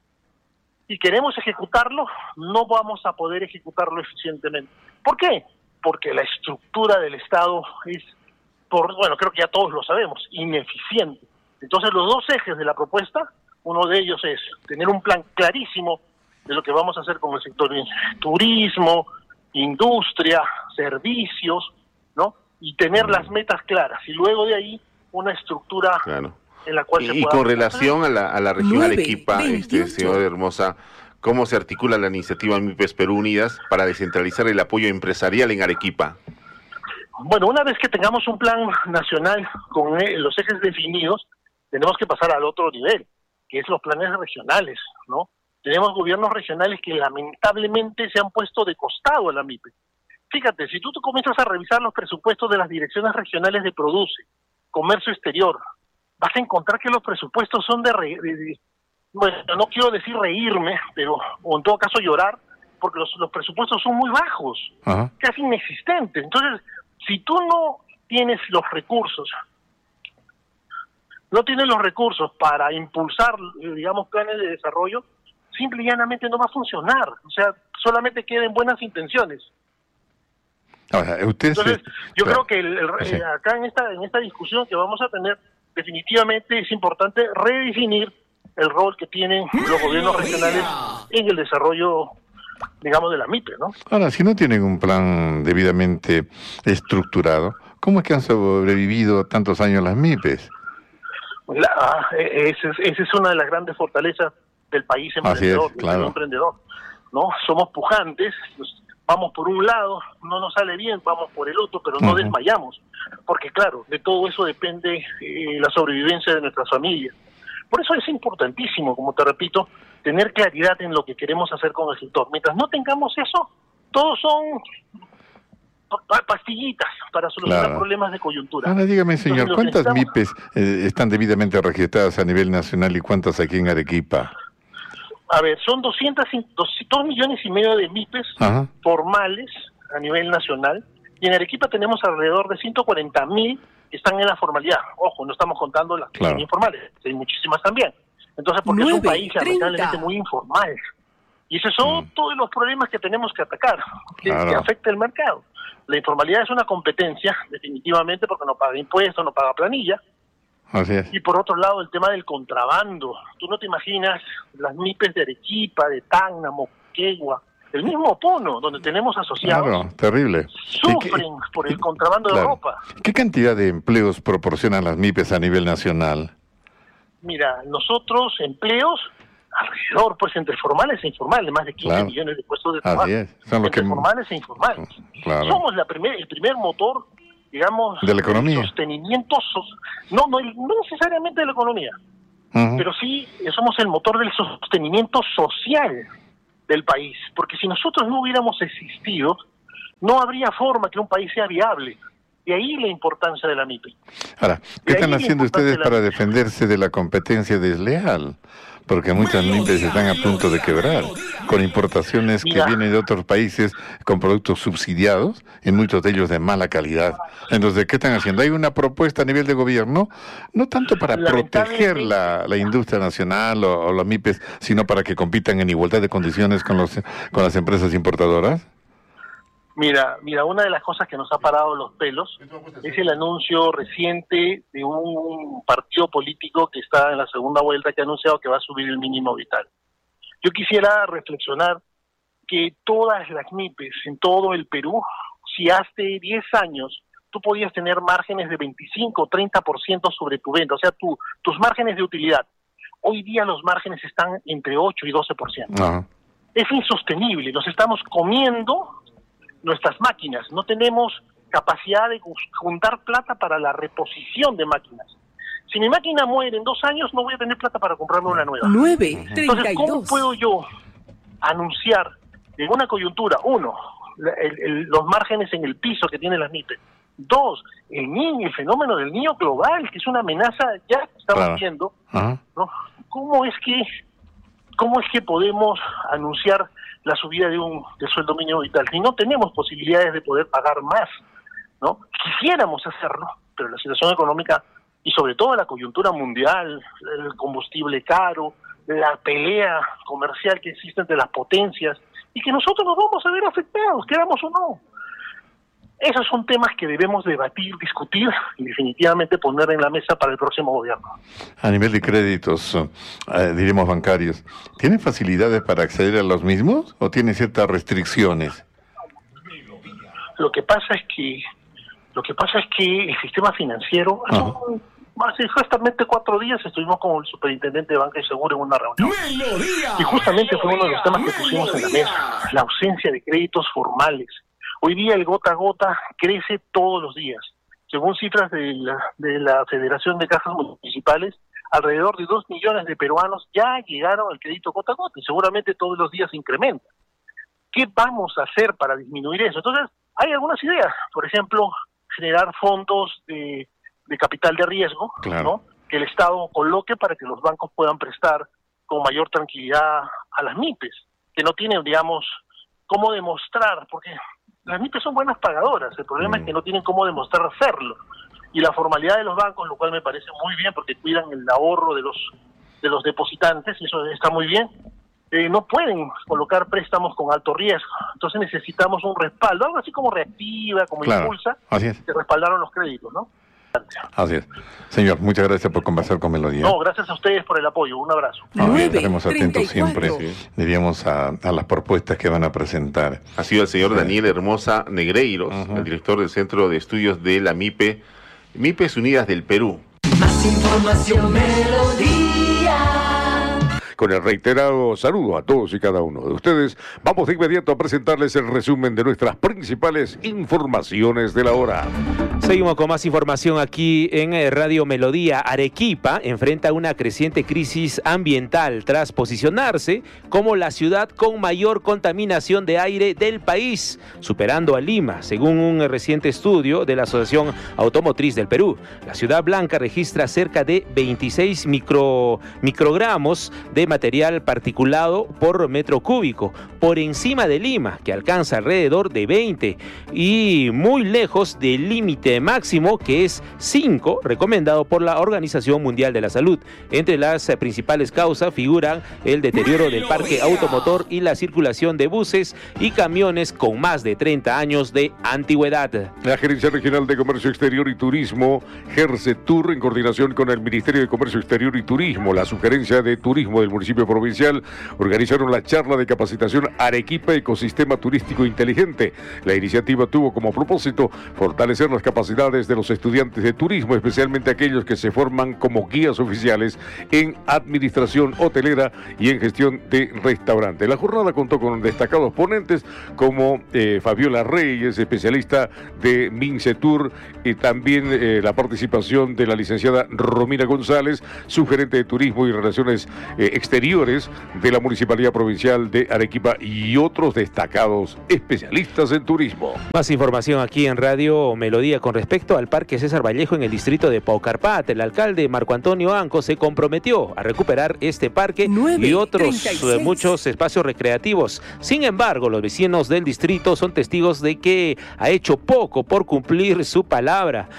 y queremos ejecutarlo, no vamos a poder ejecutarlo eficientemente. ¿Por qué? Porque la estructura del Estado es, por bueno, creo que ya todos lo sabemos, ineficiente. Entonces los dos ejes de la propuesta, uno de ellos es tener un plan clarísimo de lo que vamos a hacer con el sector de turismo, industria, servicios, ¿no? Y tener mm. las metas claras. Y luego de ahí una estructura claro. en la cual y, se pueda... Y con relación a la, a la región Arequipa, este, señor Hermosa, ¿cómo se articula la iniciativa MIPES Perú Unidas para descentralizar el apoyo empresarial en Arequipa? Bueno, una vez que tengamos un plan nacional con los ejes definidos, tenemos que pasar al otro nivel, que es los planes regionales, ¿no? Tenemos gobiernos regionales que lamentablemente se han puesto de costado a la MIPE. fíjate, si tú, tú comienzas a revisar los presupuestos de las direcciones regionales de Produce, Comercio Exterior, vas a encontrar que los presupuestos son de, re, de, de bueno, no quiero decir reírme, pero o en todo caso llorar, porque los, los presupuestos son muy bajos, Ajá. casi inexistentes. Entonces, si tú no tienes los recursos, no tienes los recursos para impulsar, digamos, planes de desarrollo, simple y llanamente no va a funcionar. O sea, solamente queden buenas intenciones. Ahora, usted Entonces, se... yo claro. creo que el, el, sí. eh, acá en esta en esta discusión que vamos a tener, definitivamente es importante redefinir el rol que tienen los gobiernos regionales en el desarrollo, digamos, de la MIPE, ¿no? Ahora, si no tienen un plan debidamente estructurado, ¿cómo es que han sobrevivido tantos años las MIPES? La, esa es, esa es una de las grandes fortalezas del país emprendedor, Así es, claro. del emprendedor, ¿no? Somos pujantes, pues, vamos por un lado, no nos sale bien, vamos por el otro, pero no uh-huh. desmayamos, porque claro, de todo eso depende eh, la sobrevivencia de nuestras familias. Por eso es importantísimo, como te repito, tener claridad en lo que queremos hacer con el sector. Mientras no tengamos eso, todos son pastillitas para solucionar claro. problemas de coyuntura. Ahora dígame, señor, Entonces, ¿cuántas necesitamos... MIPES eh, están debidamente registradas a nivel nacional y cuántas aquí en Arequipa? A ver, son doscientos, dos millones y medio de MIPES Ajá. formales a nivel nacional, y en Arequipa tenemos alrededor de ciento cuarenta mil que están en la formalidad. Ojo, no estamos contando las que claro. son informales, hay muchísimas también. Entonces, porque nueve, es un país lamentablemente muy informal. Y esos son mm. todos los problemas que tenemos que atacar, que, claro. que afecta el mercado. La informalidad es una competencia, definitivamente, porque no paga impuestos, no paga planilla. Así es. Y por otro lado, el tema del contrabando. Tú no te imaginas las MIPES de Arequipa, de Tacna, Moquegua, el mismo Puno, donde tenemos asociados. Claro, terrible. Sufren qué, por el contrabando claro. de ropa. ¿Qué cantidad de empleos proporcionan las MIPES a nivel nacional? Mira, nosotros empleos alrededor, pues entre formales e informales, más de quince claro. millones de puestos de trabajo. Así es. Son los entre que... formales e informales. Claro. Somos la primer, el primer motor, digamos, de la economía. Sostenimiento, so... no, no, no necesariamente de la economía, uh-huh. pero sí somos el motor del sostenimiento social del país, porque si nosotros no hubiéramos existido, no habría forma que un país sea viable. De ahí la importancia de la MIPE. Ahora, ¿qué están haciendo ustedes de para defenderse de la competencia desleal? Porque muchas MIPES están a punto de quebrar, con importaciones Mira, que vienen de otros países con productos subsidiados, y muchos de ellos de mala calidad. Entonces, ¿qué están haciendo? Hay una propuesta a nivel de gobierno, no tanto para proteger la, la industria nacional o, o las MIPES, sino para que compitan en igualdad de condiciones con, los, con las empresas importadoras. Mira, mira, una de las cosas que nos ha parado los pelos es el anuncio reciente de un partido político que está en la segunda vuelta, que ha anunciado que va a subir el mínimo vital. Yo quisiera reflexionar que todas las MIPES en todo el Perú, si hace diez años tú podías tener márgenes de veinticinco o treinta por ciento sobre tu venta, o sea, tu, tus márgenes de utilidad, hoy día los márgenes están entre ocho y doce por ciento. Uh-huh. Es insostenible, nos estamos comiendo nuestras máquinas, no tenemos capacidad de juntar plata para la reposición de máquinas. Si mi máquina muere en dos años, no voy a tener plata para comprarme una nueva. nueve, treinta y dos. Entonces, ¿cómo puedo yo anunciar en una coyuntura, uno, el, el, los márgenes en el piso que tienen las MIPES, dos, el niño, el fenómeno del niño global, que es una amenaza ya que estamos claro. viendo, uh-huh. ¿no? ¿Cómo es que cómo es que podemos anunciar la subida de un de sueldo mínimo vital si no tenemos posibilidades de poder pagar más, ¿no? Quisiéramos hacerlo, pero la situación económica y sobre todo la coyuntura mundial, el combustible caro, la pelea comercial que existe entre las potencias y que nosotros nos vamos a ver afectados, queramos o no. Esos son temas que debemos debatir, discutir y definitivamente poner en la mesa para el próximo gobierno. A nivel de créditos, eh, diremos bancarios, ¿tienen facilidades para acceder a los mismos o tienen ciertas restricciones? Lo que pasa es que lo que pasa es que el sistema financiero, hace, un, hace justamente cuatro días estuvimos con el superintendente de Banca y Seguro en una reunión. ¡Melodía! Y justamente fue uno de los temas que pusimos en la mesa, la ausencia de créditos formales. Hoy día el gota a gota crece todos los días. Según cifras de la, de la Federación de Cajas Municipales, alrededor de dos millones de peruanos ya llegaron al crédito gota a gota y seguramente todos los días se incrementa. ¿Qué vamos a hacer para disminuir eso? Entonces, hay algunas ideas, por ejemplo, generar fondos de, de capital de riesgo, claro, ¿no? Que el Estado coloque para que los bancos puedan prestar con mayor tranquilidad a las MIPES, que no tienen, digamos, cómo demostrar, porque las MIPES son buenas pagadoras, el problema mm. es que no tienen cómo demostrar hacerlo. Y la formalidad de los bancos, lo cual me parece muy bien, porque cuidan el ahorro de los de los depositantes, y eso está muy bien, eh, no pueden colocar préstamos con alto riesgo. Entonces necesitamos un respaldo, algo así como Reactiva, como claro, Impulsa, así es, que respaldaron los créditos, ¿no? Así es. Señor, muchas gracias por conversar con Melodía. No, gracias a ustedes por el apoyo. Un abrazo. Ah, estaremos atentos siempre, sí, diríamos, a, a las propuestas que van a presentar. Ha sido el señor Daniel Hermosa Negreiros, uh-huh, el director del Centro de Estudios de la MIPE, MIPES Unidas del Perú. Más información, Melodía. Con el reiterado saludo a todos y cada uno de ustedes, vamos de inmediato a presentarles el resumen de nuestras principales informaciones de la hora. Seguimos con más información aquí en Radio Melodía. Arequipa enfrenta una creciente crisis ambiental tras posicionarse como la ciudad con mayor contaminación de aire del país, superando a Lima, según un reciente estudio de la Asociación Automotriz del Perú. La ciudad blanca registra cerca de veintiséis micro, microgramos de material particulado por metro cúbico, por encima de Lima, que alcanza alrededor de veinte, y muy lejos del límite máximo, que es cinco, recomendado por la Organización Mundial de la Salud. Entre las principales causas figuran el deterioro del parque automotor y la circulación de buses y camiones con más de treinta años de antigüedad. La Gerencia Regional de Comercio Exterior y Turismo, GERCETUR, en coordinación con el Ministerio de Comercio Exterior y Turismo, la Sugerencia de Turismo del municipio provincial, organizaron la charla de capacitación Arequipa Ecosistema Turístico Inteligente. La iniciativa tuvo como propósito fortalecer las capacidades de los estudiantes de turismo, especialmente aquellos que se forman como guías oficiales en administración hotelera y en gestión de restaurantes. La jornada contó con destacados ponentes como eh, Fabiola Reyes, especialista de MINCETUR, y también eh, la participación de la licenciada Romina González, subgerente de Turismo y Relaciones eh, Exteriores de la Municipalidad Provincial de Arequipa, y otros destacados especialistas en turismo. Más información aquí en Radio Melodía con respecto al Parque César Vallejo en el distrito de Paucarpata. El alcalde Marco Antonio Anco se comprometió a recuperar este parque y otros eh, muchos espacios recreativos. Sin embargo, los vecinos del distrito son testigos de que ha hecho poco por cumplir su palabra.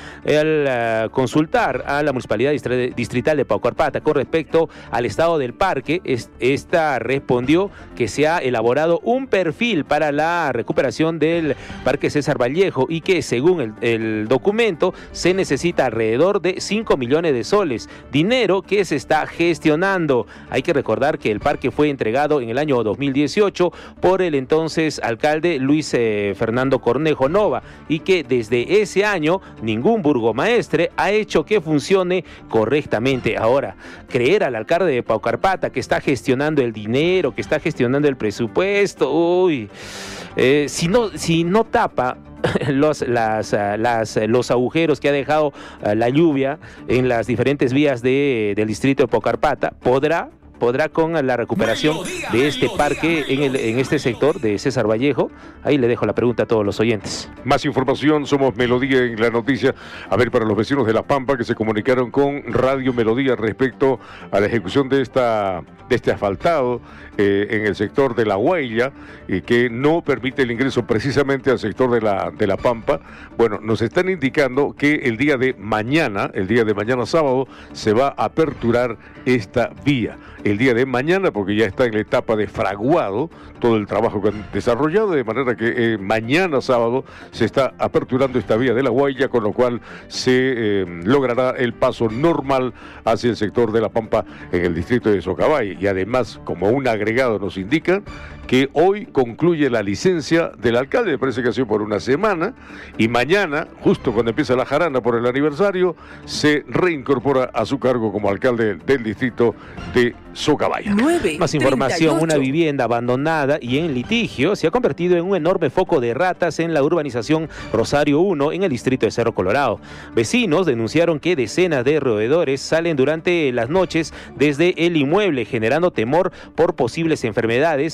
Al uh, consultar a la Municipalidad Distrital de Paucarpata con respecto al estado del parque, esta respondió que se ha elaborado un perfil para la recuperación del Parque César Vallejo y que, según el, el documento, se necesita alrededor de cinco millones de soles, dinero que se está gestionando. Hay que recordar que el parque fue entregado en el año dos mil dieciocho por el entonces alcalde Luis eh, Fernando Cornejo Nova, y que desde ese año ningún burgomaestre ha hecho que funcione correctamente. Ahora, creer al alcalde de Paucarpata que está gestionando el dinero, que está gestionando el presupuesto, uy, eh, si no, si no tapa Los, las, las, los agujeros que ha dejado la lluvia en las diferentes vías de, del distrito de Paucarpata, podrá podrá con la recuperación Melodía, de este Melodía, parque en, el, en este sector de César Vallejo. Ahí le dejo la pregunta a todos los oyentes. Más información, somos Melodía en la noticia. A ver, para los vecinos de La Pampa que se comunicaron con Radio Melodía respecto a la ejecución de esta de este asfaltado eh, en el sector de La Huella, y que no permite el ingreso precisamente al sector de la, de La Pampa. Bueno, nos están indicando que el día de mañana, el día de mañana sábado, se va a aperturar esta vía. El día de mañana, porque ya está en la etapa de fraguado todo el trabajo que han desarrollado, de manera que eh, mañana sábado se está aperturando esta vía de La Huella, con lo cual se eh, logrará el paso normal hacia el sector de La Pampa en el distrito de Socabay. Y además, como un agregado nos indica, que hoy concluye la licencia del alcalde, me parece que ha sido por una semana, y mañana, justo cuando empieza la jarana por el aniversario, se reincorpora a su cargo como alcalde del distrito de Socabaya. Más información, una vivienda abandonada y en litigio se ha convertido en un enorme foco de ratas en la urbanización Rosario uno en el distrito de Cerro Colorado. Vecinos denunciaron que decenas de roedores salen durante las noches desde el inmueble, generando temor por posibles enfermedades y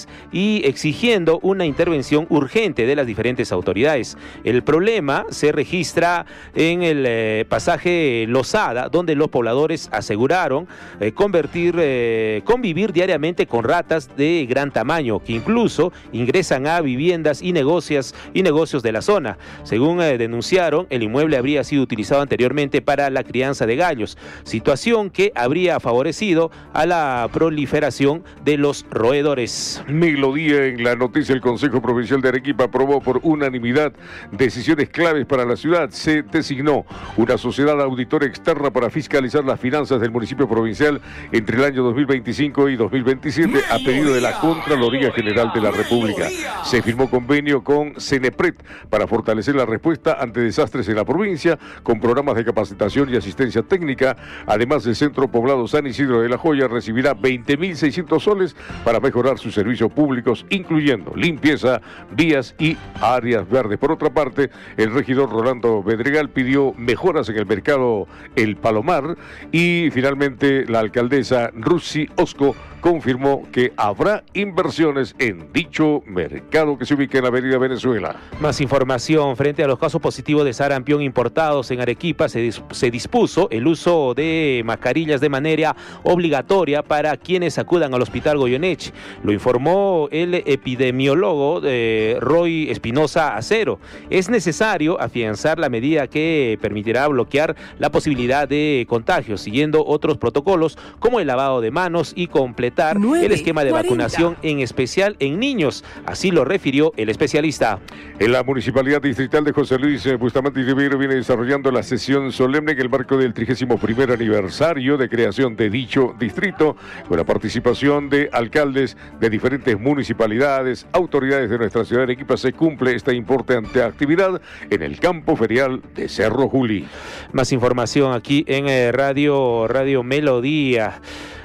y exigiendo una intervención urgente de las diferentes autoridades. El problema se registra en el eh, pasaje Losada, donde los pobladores aseguraron eh, convertir, eh, convivir diariamente con ratas de gran tamaño, que incluso ingresan a viviendas y negocios, y negocios de la zona. Según eh, denunciaron, el inmueble habría sido utilizado anteriormente para la crianza de gallos, situación que habría favorecido a la proliferación de los roedores. Melodía en la noticia. El Consejo Provincial de Arequipa aprobó por unanimidad decisiones claves para la ciudad. Se designó una sociedad auditora externa para fiscalizar las finanzas del municipio provincial entre el año dos mil veinticinco y dos mil veintisiete a pedido de la Contraloría General de la República. Se firmó convenio con Cenepret para fortalecer la respuesta ante desastres en la provincia con programas de capacitación y asistencia técnica. Además, el Centro Poblado San Isidro de la Joya recibirá veinte mil seiscientos soles para mejorar sus servicios públicos, incluyendo limpieza, vías y áreas verdes. Por otra parte, el regidor Rolando Bedregal pidió mejoras en el mercado El Palomar y finalmente la alcaldesa Rusi Osco confirmó que habrá inversiones en dicho mercado que se ubica en la avenida Venezuela. Más información. Frente a los casos positivos de sarampión importados en Arequipa, se, dis se dispuso el uso de mascarillas de manera obligatoria para quienes acudan al Hospital Goyeneche. Lo informó el epidemiólogo eh, Roy Espinosa Acero. Es necesario afianzar la medida que permitirá bloquear la posibilidad de contagios, siguiendo otros protocolos como el lavado de manos y completar el esquema de vacunación, en especial en niños. Así lo refirió el especialista. En la Municipalidad Distrital de José Luis Bustamante y Rivero viene desarrollando la sesión solemne en el marco del trigésimo primer aniversario de creación de dicho distrito, con la participación de alcaldes de diferentes municipalidades, autoridades de nuestra ciudad de Arequipa. Se cumple esta importante actividad en el campo ferial de Cerro Juli. Más información aquí en eh, Radio, Radio Melodía.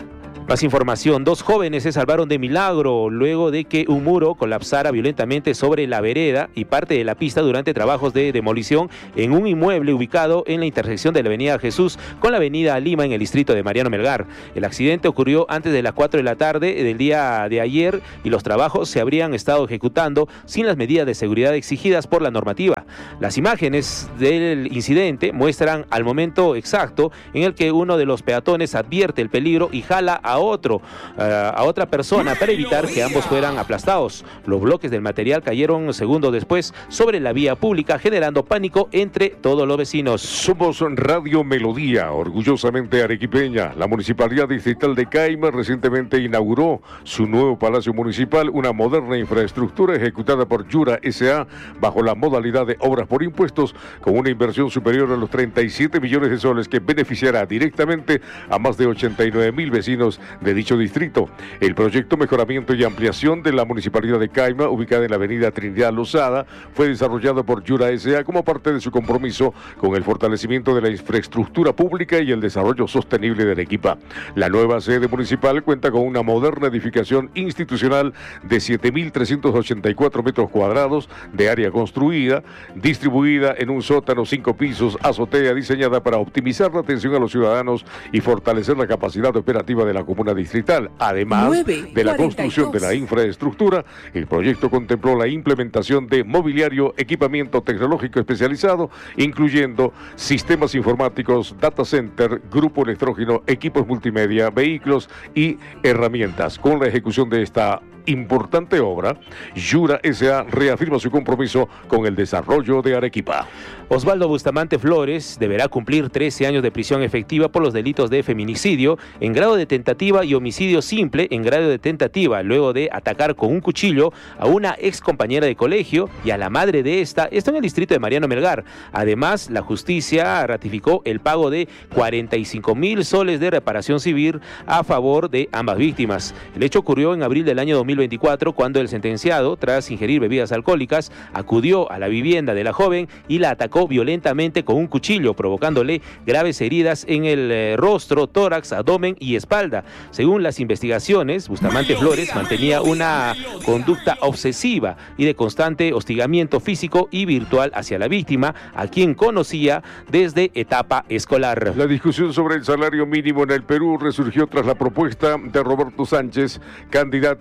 Más información. Dos jóvenes se salvaron de milagro luego de que un muro colapsara violentamente sobre la vereda y parte de la pista durante trabajos de demolición en un inmueble ubicado en la intersección de la avenida Jesús con la avenida Lima en el distrito de Mariano Melgar. El accidente ocurrió antes de las cuatro de la tarde del día de ayer y los trabajos se habrían estado ejecutando sin las medidas de seguridad exigidas por la normativa. Las imágenes del incidente muestran al momento exacto en el que uno de los peatones advierte el peligro y jala a otro, uh, a otra persona para evitar que ambos fueran aplastados. Los bloques del material cayeron segundos después sobre la vía pública, generando pánico entre todos los vecinos. Somos Radio Melodía, orgullosamente arequipeña. La Municipalidad Distrital de Caima recientemente inauguró su nuevo Palacio Municipal, una moderna infraestructura ejecutada por Yura S A bajo la modalidad de obras por impuestos, con una inversión superior a los treinta y siete millones de soles que beneficiará directamente a más de ochenta y nueve mil vecinos de dicho distrito. El proyecto Mejoramiento y Ampliación de la Municipalidad de Caima, ubicada en la avenida Trinidad Lozada, fue desarrollado por Yura S A como parte de su compromiso con el fortalecimiento de la infraestructura pública y el desarrollo sostenible de Arequipa. La nueva sede municipal cuenta con una moderna edificación institucional de siete mil trescientos ochenta y cuatro metros cuadrados de área construida, distribuida en un sótano, cinco pisos, azotea, diseñada para optimizar la atención a los ciudadanos y fortalecer la capacidad operativa de la comunidad distrital. Además de la construcción de la infraestructura, el proyecto contempló la implementación de mobiliario, equipamiento tecnológico especializado, incluyendo sistemas informáticos, data center, grupo electrógeno, equipos multimedia, vehículos y herramientas. Con la ejecución de esta importante obra, Yura S A reafirma su compromiso con el desarrollo de Arequipa. Osvaldo Bustamante Flores deberá cumplir trece años de prisión efectiva por los delitos de feminicidio en grado de tentativa y homicidio simple en grado de tentativa, luego de atacar con un cuchillo a una ex compañera de colegio y a la madre de esta, esto en el distrito de Mariano Melgar. Además, la justicia ratificó el pago de cuarenta y cinco mil soles de reparación civil a favor de ambas víctimas. El hecho ocurrió en abril del año dos mil veinticuatro, cuando el sentenciado, tras ingerir bebidas alcohólicas, acudió a la vivienda de la joven y la atacó violentamente con un cuchillo, provocándole graves heridas en el eh, rostro, tórax, abdomen y espalda. Según las investigaciones, Bustamante Flores mantenía una conducta obsesiva y de constante hostigamiento físico y virtual hacia la víctima, a quien conocía desde etapa escolar. La discusión sobre el salario mínimo en el Perú resurgió tras la propuesta de Roberto Sánchez, candidato presidencial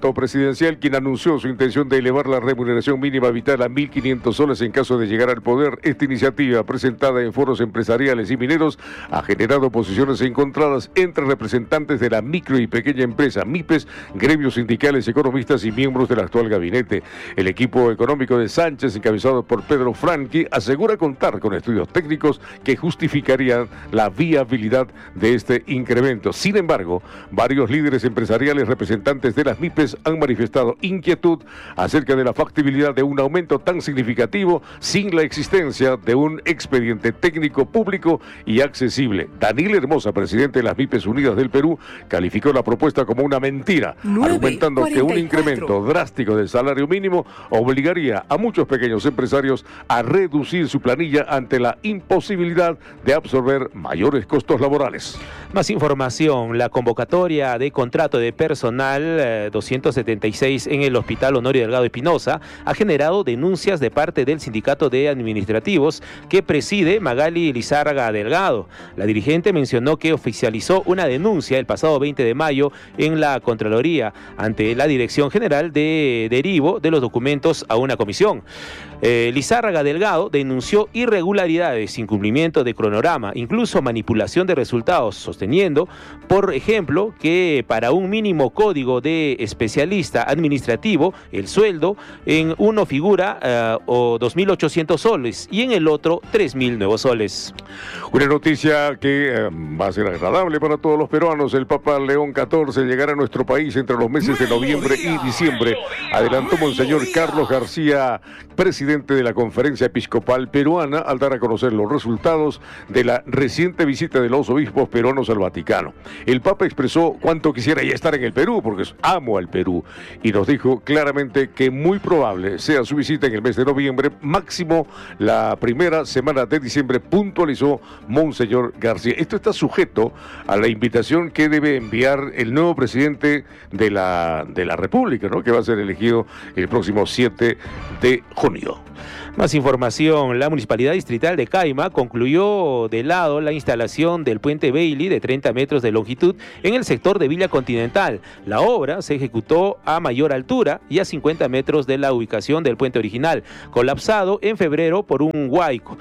presidencial, quien anunció su intención de elevar la remuneración mínima vital a mil quinientos soles en caso de llegar al poder. Esta iniciativa, presentada en foros empresariales y mineros, ha generado posiciones encontradas entre representantes de la micro y pequeña empresa, MIPES, gremios sindicales, economistas y miembros del actual gabinete. El equipo económico de Sánchez, encabezado por Pedro Franqui, asegura contar con estudios técnicos que justificarían la viabilidad de este incremento. Sin embargo, varios líderes empresariales representantes de las MIPES han manifestado inquietud acerca de la factibilidad de un aumento tan significativo sin la existencia de un expediente técnico público y accesible. Daniel Hermosa, presidente de las MIPES Unidas del Perú, calificó la propuesta como una mentira, argumentando que un incremento drástico del salario mínimo obligaría a muchos pequeños empresarios a reducir su planilla ante la imposibilidad de absorber mayores costos laborales. Más información, la convocatoria de contrato de personal eh, doscientos setenta y seis en el Hospital Honorio Delgado Espinosa ha generado denuncias de parte del Sindicato de Administrativos que preside Magali Lizárraga Delgado. La dirigente mencionó que oficializó una denuncia el pasado veinte de mayo en la Contraloría ante la Dirección General de derivo de los documentos a una comisión. Eh, Lizárraga Delgado denunció irregularidades, incumplimiento de cronograma, incluso manipulación de resultados, sosteniendo, por ejemplo, que para un mínimo código de especialista administrativo, el sueldo en uno figura eh, o dos mil ochocientos soles y en el otro tres mil nuevos soles. Una noticia que eh, va a ser agradable para todos los peruanos. El Papa León catorce llegará a nuestro país entre los meses de noviembre y diciembre, adelantó Monseñor Carlos García, presidente de la Conferencia Episcopal Peruana, al dar a conocer los resultados de la reciente visita de los obispos peruanos al Vaticano. El Papa expresó cuánto quisiera ya estar en el Perú, porque amo al Perú, y nos dijo claramente que muy probable sea su visita en el mes de noviembre, máximo la primera semana de diciembre, puntualizó Monseñor García. Esto está sujeto a la invitación que debe enviar el nuevo presidente de la, de la República, ¿no?, que va a ser elegido el próximo siete de junio. Más información, la Municipalidad Distrital de Caima concluyó de lado la instalación del puente Bailey de treinta metros de longitud en el sector de Villa Continental. La obra se ejecutó a mayor altura y a cincuenta metros de la ubicación del puente original, colapsado en febrero por un huaico.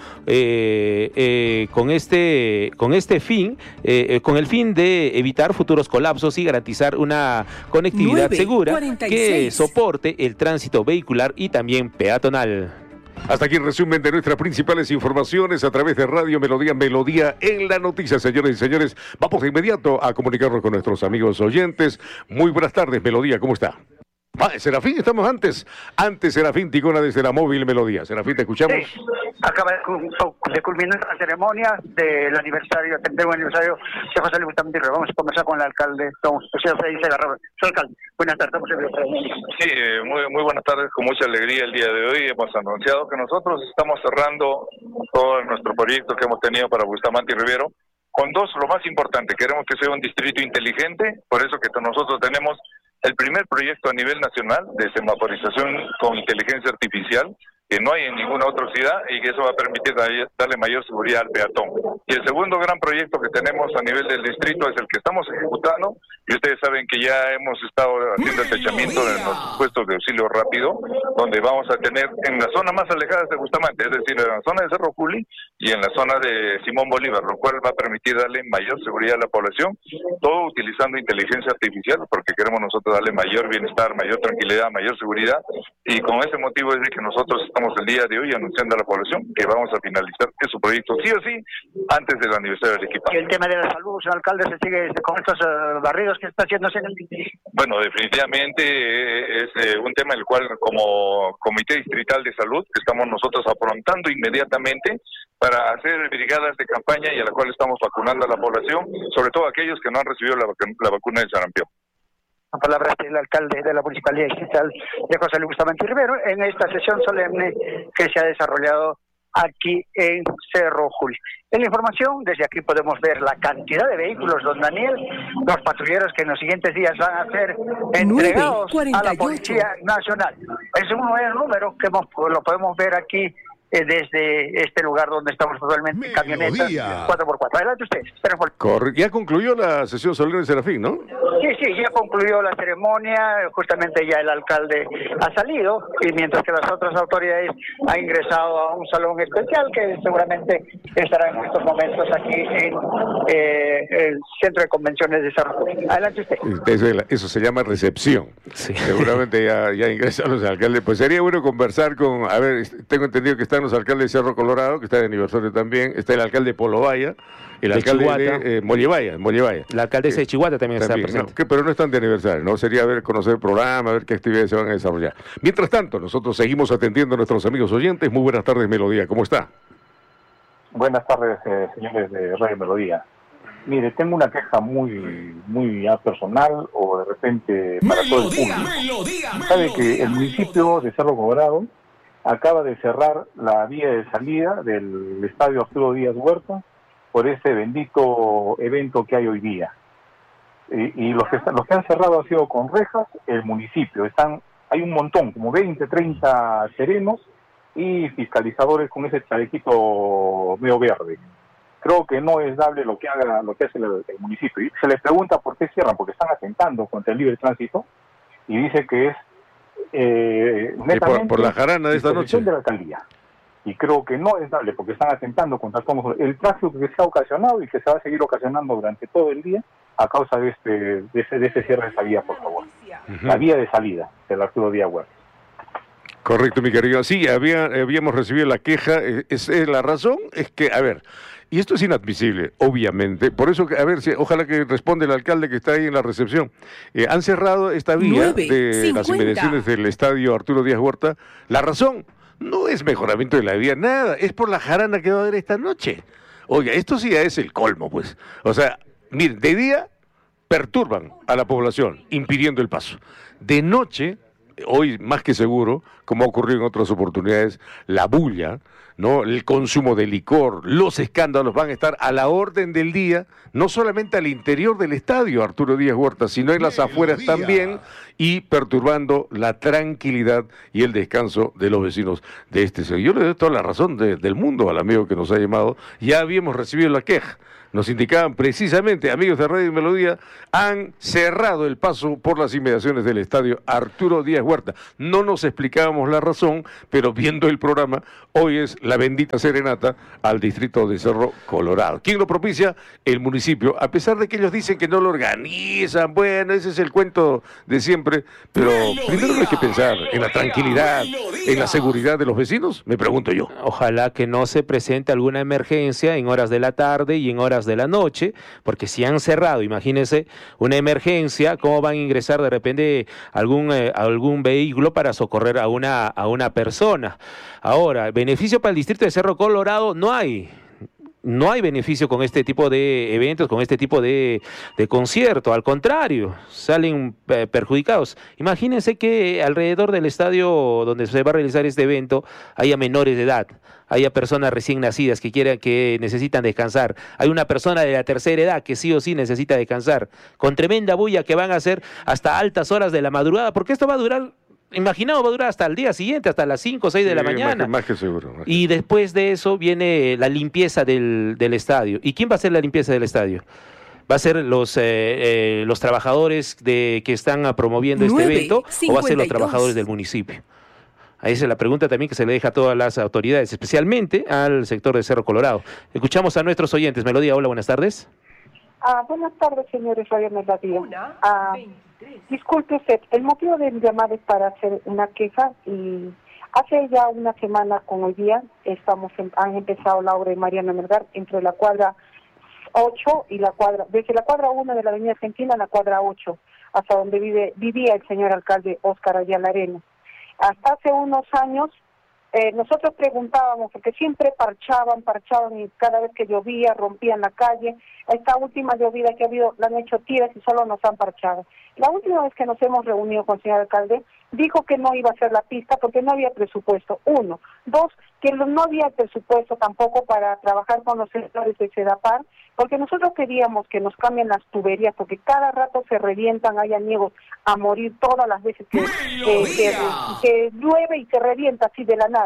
Eh, eh, con este, con este fin, eh, con el fin de evitar futuros colapsos y garantizar una conectividad nueve, segura cuarenta y seis. Que soporte el tránsito vehicular y también peatonal. Hasta aquí el resumen de nuestras principales informaciones a través de Radio Melodía, Melodía en la noticia, señores y señores. Vamos de inmediato a comunicarnos con nuestros amigos oyentes. Muy buenas tardes, Melodía, ¿cómo está? Ah, Serafín, estamos antes. Antes, Serafín Ticona desde la móvil Melodía. Serafín, ¿te escuchamos? Sí, acaba de culminar la ceremonia del aniversario, del aniversario de José Luis Bustamante. Vamos a conversar con el alcalde, don José Félix Garraba. Soy alcalde, buenas tardes. Estamos en sí, eh, muy, muy buenas tardes, con mucha alegría el día de hoy. Hemos anunciado que nosotros estamos cerrando todo nuestro proyecto que hemos tenido para Bustamante y Rivero, con dos, lo más importante, queremos que sea un distrito inteligente, por eso que nosotros tenemos el primer proyecto a nivel nacional de semaforización con inteligencia artificial, que no hay en ninguna otra ciudad y que eso va a permitir darle mayor seguridad al peatón. Y el segundo gran proyecto que tenemos a nivel del distrito es el que estamos ejecutando, y ustedes saben que ya hemos estado haciendo el techamiento de los puestos de auxilio rápido, donde vamos a tener en las zonas más alejadas de Bustamante, es decir, en la zona de Cerro Juli y en la zona de Simón Bolívar, lo cual va a permitir darle mayor seguridad a la población, todo utilizando inteligencia artificial, porque queremos nosotros darle mayor bienestar, mayor tranquilidad, mayor seguridad, y con ese motivo es de que nosotros estamos el día de hoy anunciando a la población que vamos a finalizar ese proyecto sí o sí antes del aniversario del equipo. ¿Y el tema de la salud, señor alcalde, se sigue con estos uh, barridos que está haciéndose en el... Bueno, definitivamente eh, es eh, un tema el cual como Comité Distrital de Salud que estamos nosotros afrontando inmediatamente para hacer brigadas de campaña y a la cual estamos vacunando a la población, sobre todo aquellos que no han recibido la, vac la vacuna del sarampión. La palabra del alcalde de la Municipalidad Distrital de José Luis Bustamante Rivero en esta sesión solemne que se ha desarrollado aquí en Cerro Juli. En la información, desde aquí podemos ver la cantidad de vehículos, don Daniel, los patrulleros que en los siguientes días van a ser entregados a la Policía Nacional. Es un nuevo número que hemos, lo podemos ver aquí eh, desde este lugar donde estamos totalmente camionetas cuatro por cuatro. Adelante ustedes. Corre. Ya concluyó la sesión solemne de Serafín, ¿no? Sí, sí, ya concluyó la ceremonia, justamente ya el alcalde ha salido, y mientras que las otras autoridades han ingresado a un salón especial que seguramente estará en estos momentos aquí en eh, el Centro de Convenciones de Cerro. Adelante usted. Eso, eso se llama recepción. Sí. Seguramente ya, ya ingresaron los alcaldes. Pues sería bueno conversar con, a ver, tengo entendido que están los alcaldes de Cerro Colorado, que está de aniversario también, está el alcalde de Polovaya, el de alcalde Chihuahua. de eh, Mollevaya, Mollevaya. La alcaldesa eh, de Chihuahua también, también está presente. No, que, pero no están de aniversario, ¿no? Sería ver, conocer el programa, ver qué actividades se van a desarrollar. Mientras tanto, nosotros seguimos atendiendo a nuestros amigos oyentes. Muy buenas tardes, Melodía, ¿cómo está? Buenas tardes, eh, señores de Radio Melodía. Mire, tengo una queja muy muy ya personal o de repente para todo el público. Melodía, Sabe que el municipio de Cerro Colorado acaba de cerrar la vía de salida del estadio Arturo Díaz Huerta por ese bendito evento que hay hoy día. Y, y los que están, los que han cerrado han sido con rejas el municipio. Están, hay un montón, como veinte, treinta serenos y fiscalizadores con ese chalequito medio verde. Creo que no es dable lo que haga, lo que hace el, el municipio. Y se les pregunta por qué cierran, porque están atentando contra el libre tránsito, y dice que es eh, netamente por, por la jarana de esta noche de la alcaldía. Y creo que no es dable, porque están atentando contra todo el tráfico que se ha ocasionado y que se va a seguir ocasionando durante todo el día a causa de este de ese, de ese cierre de esa vía, por favor. Uh-huh. La vía de salida del Arturo Díaz Huerta. Correcto, mi querido. Sí, había, habíamos recibido la queja. Es, es, la razón es que, a ver, y esto es inadmisible, obviamente. Por eso, a ver, si, ojalá que responda el alcalde que está ahí en la recepción. Eh, han cerrado esta vía de las inmediaciones del estadio Arturo Díaz Huerta. La razón no es mejoramiento de la vía, nada. Es por la jarana que va a haber esta noche. Oiga, esto sí ya es el colmo, pues. O sea, miren, de día perturban a la población, impidiendo el paso. De noche, hoy más que seguro, como ha ocurrido en otras oportunidades, la bulla, ¿no? El consumo de licor, los escándalos van a estar a la orden del día, no solamente al interior del estadio Arturo Díaz Huerta, sino en las afueras también, y perturbando la tranquilidad y el descanso de los vecinos de este sector. Yo le doy toda la razón de, del mundo al amigo que nos ha llamado. Ya habíamos recibido la queja. Nos indicaban precisamente, amigos de Radio Melodía, han cerrado el paso por las inmediaciones del estadio Arturo Díaz Huerta. No nos explicábamos la razón, pero viendo el programa, hoy es la bendita serenata al distrito de Cerro Colorado. ¿Quién lo propicia? El municipio. A pesar de que ellos dicen que no lo organizan, bueno, ese es el cuento de siempre, pero primero hay que pensar en la tranquilidad, en la seguridad de los vecinos, me pregunto yo. Ojalá que no se presente alguna emergencia en horas de la tarde y en horas de la noche, porque si han cerrado, imagínense, una emergencia, ¿cómo van a ingresar de repente algún, eh, algún vehículo para socorrer a una, a una persona? Ahora, beneficio para el distrito de Cerro Colorado no hay. No hay beneficio con este tipo de eventos, con este tipo de, de concierto. Al contrario, salen eh, perjudicados. Imagínense que alrededor del estadio donde se va a realizar este evento haya menores de edad, haya personas recién nacidas que quieran, que necesitan descansar. Hay una persona de la tercera edad que sí o sí necesita descansar, con tremenda bulla que van a hacer hasta altas horas de la madrugada, porque esto va a durar... Imaginado, va a durar hasta el día siguiente, hasta las cinco o seis de la mañana. Más que, más que seguro. Más que y después de eso viene la limpieza del, del estadio. ¿Y quién va a hacer la limpieza del estadio? ¿Va a ser los eh, eh, los trabajadores de que están promoviendo este evento o va a ser los trabajadores del municipio? Ahí esa es la pregunta también que se le deja a todas las autoridades, especialmente al sector de Cerro Colorado. Escuchamos a nuestros oyentes. Melodía, hola, buenas tardes. Ah, buenas tardes, señores Radio Melodía. Ah, disculpe usted, el motivo de mi llamada es para hacer una queja y hace ya una semana con hoy día estamos en, han empezado la obra de Mariano Melgar entre la cuadra ocho y la cuadra, desde la cuadra uno de la avenida Argentina a la cuadra ocho, hasta donde vive vivía el señor alcalde Óscar Ayala Arena. Hasta hace unos años Eh, nosotros preguntábamos, porque siempre parchaban, parchaban y cada vez que llovía rompían la calle. Esta última llovida que ha habido la han hecho tiras y solo nos han parchado. La última vez que nos hemos reunido con el señor alcalde, dijo que no iba a hacer la pista porque no había presupuesto, uno. Dos, que no había presupuesto tampoco para trabajar con los sectores de Sedapar, porque nosotros queríamos que nos cambien las tuberías, porque cada rato se revientan, hay añegos a morir todas las veces que, que, que, que llueve y se revienta así de la nada.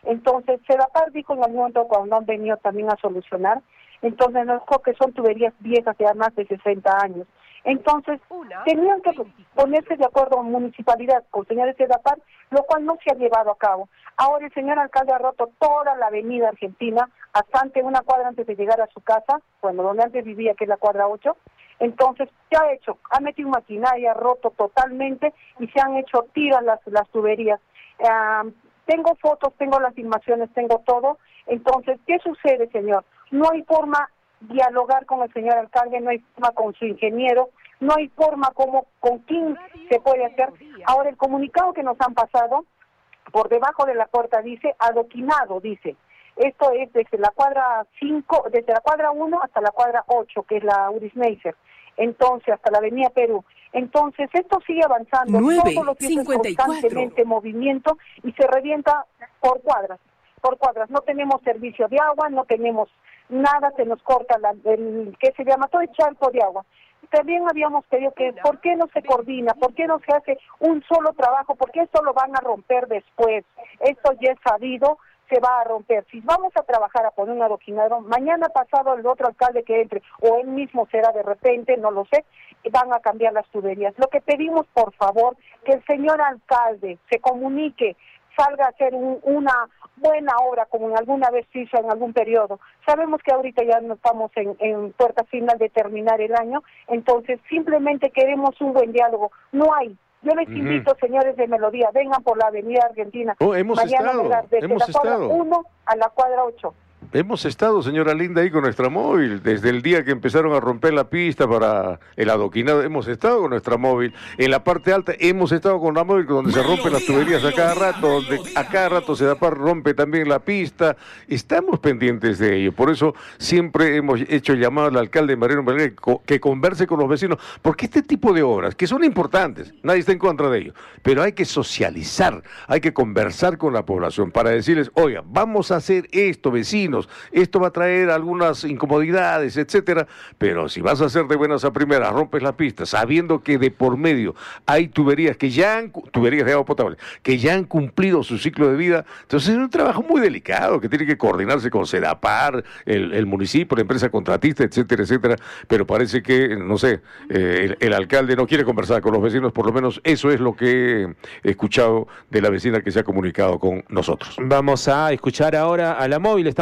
Entonces, Sedapar dijo en algún momento cuando han venido también a solucionar, entonces nos dijo que son tuberías viejas de más de sesenta años. Entonces, tenían que ponerse de acuerdo con municipalidad, con señores de Sedapar, lo cual no se ha llevado a cabo. Ahora el señor alcalde ha roto toda la avenida Argentina, hasta antes, una cuadra antes de llegar a su casa, bueno, donde antes vivía, que es la cuadra ocho. Entonces, ¿qué ha hecho? Ha metido maquinaria, ha roto totalmente y se han hecho tiras las, las tuberías. Uh, tengo fotos, tengo las filmaciones, tengo todo. Entonces, ¿qué sucede, señor? No hay forma de dialogar con el señor alcalde, no hay forma con su ingeniero, no hay forma como con quién se puede hacer. Ahora, el comunicado que nos han pasado, por debajo de la puerta dice, adoquinado, dice. Esto es desde la cuadra cinco, desde la cuadra uno hasta la cuadra ocho, que es la Uris Meiser. Entonces, hasta la avenida Perú. Entonces, esto sigue avanzando. Todos los días es constantemente movimiento y se revienta por cuadras, por cuadras. No tenemos servicio de agua, no tenemos nada, se nos corta la, el, ¿qué se llama? Todo el charco de agua. También habíamos pedido que, ¿por qué no se coordina? ¿Por qué no se hace un solo trabajo? ¿Por qué esto lo van a romper después? Esto ya es sabido, se va a romper. Si vamos a trabajar a poner un adoquinado, mañana pasado el otro alcalde que entre, o él mismo será de repente, no lo sé, van a cambiar las tuberías. Lo que pedimos, por favor, que el señor alcalde se comunique, salga a hacer un, una buena obra, como en alguna vez se hizo en algún periodo. Sabemos que ahorita ya no estamos en, en puerta final de terminar el año, entonces simplemente queremos un buen diálogo. No hay. Yo les invito, uh-huh. señores de Melodía, vengan por la avenida Argentina. Oh, hemos mañana estado, llegar desde hemos la cuadra estado. uno a la cuadra ocho. Hemos estado, señora Linda, ahí con nuestra móvil, desde el día que empezaron a romper la pista para el adoquinado, hemos estado con nuestra móvil. En la parte alta hemos estado con la móvil, donde se rompen las tuberías a cada rato, donde a cada rato Sedapar rompe también la pista. Estamos pendientes de ello, por eso siempre hemos hecho llamado al alcalde Mariano Melgar que converse con los vecinos, porque este tipo de obras, que son importantes, nadie está en contra de ello, pero hay que socializar, hay que conversar con la población para decirles, oiga, vamos a hacer esto, vecinos, esto va a traer algunas incomodidades, etcétera, pero si vas a hacer de buenas a primeras, rompes la pista, sabiendo que de por medio hay tuberías que ya han, tuberías de agua potable, que ya han cumplido su ciclo de vida, entonces es un trabajo muy delicado, que tiene que coordinarse con Sedapar, el, el municipio, la empresa contratista, etcétera, etcétera, pero parece que, no sé, eh, el, el alcalde no quiere conversar con los vecinos, por lo menos eso es lo que he escuchado de la vecina que se ha comunicado con nosotros. Vamos a escuchar ahora a la móvil.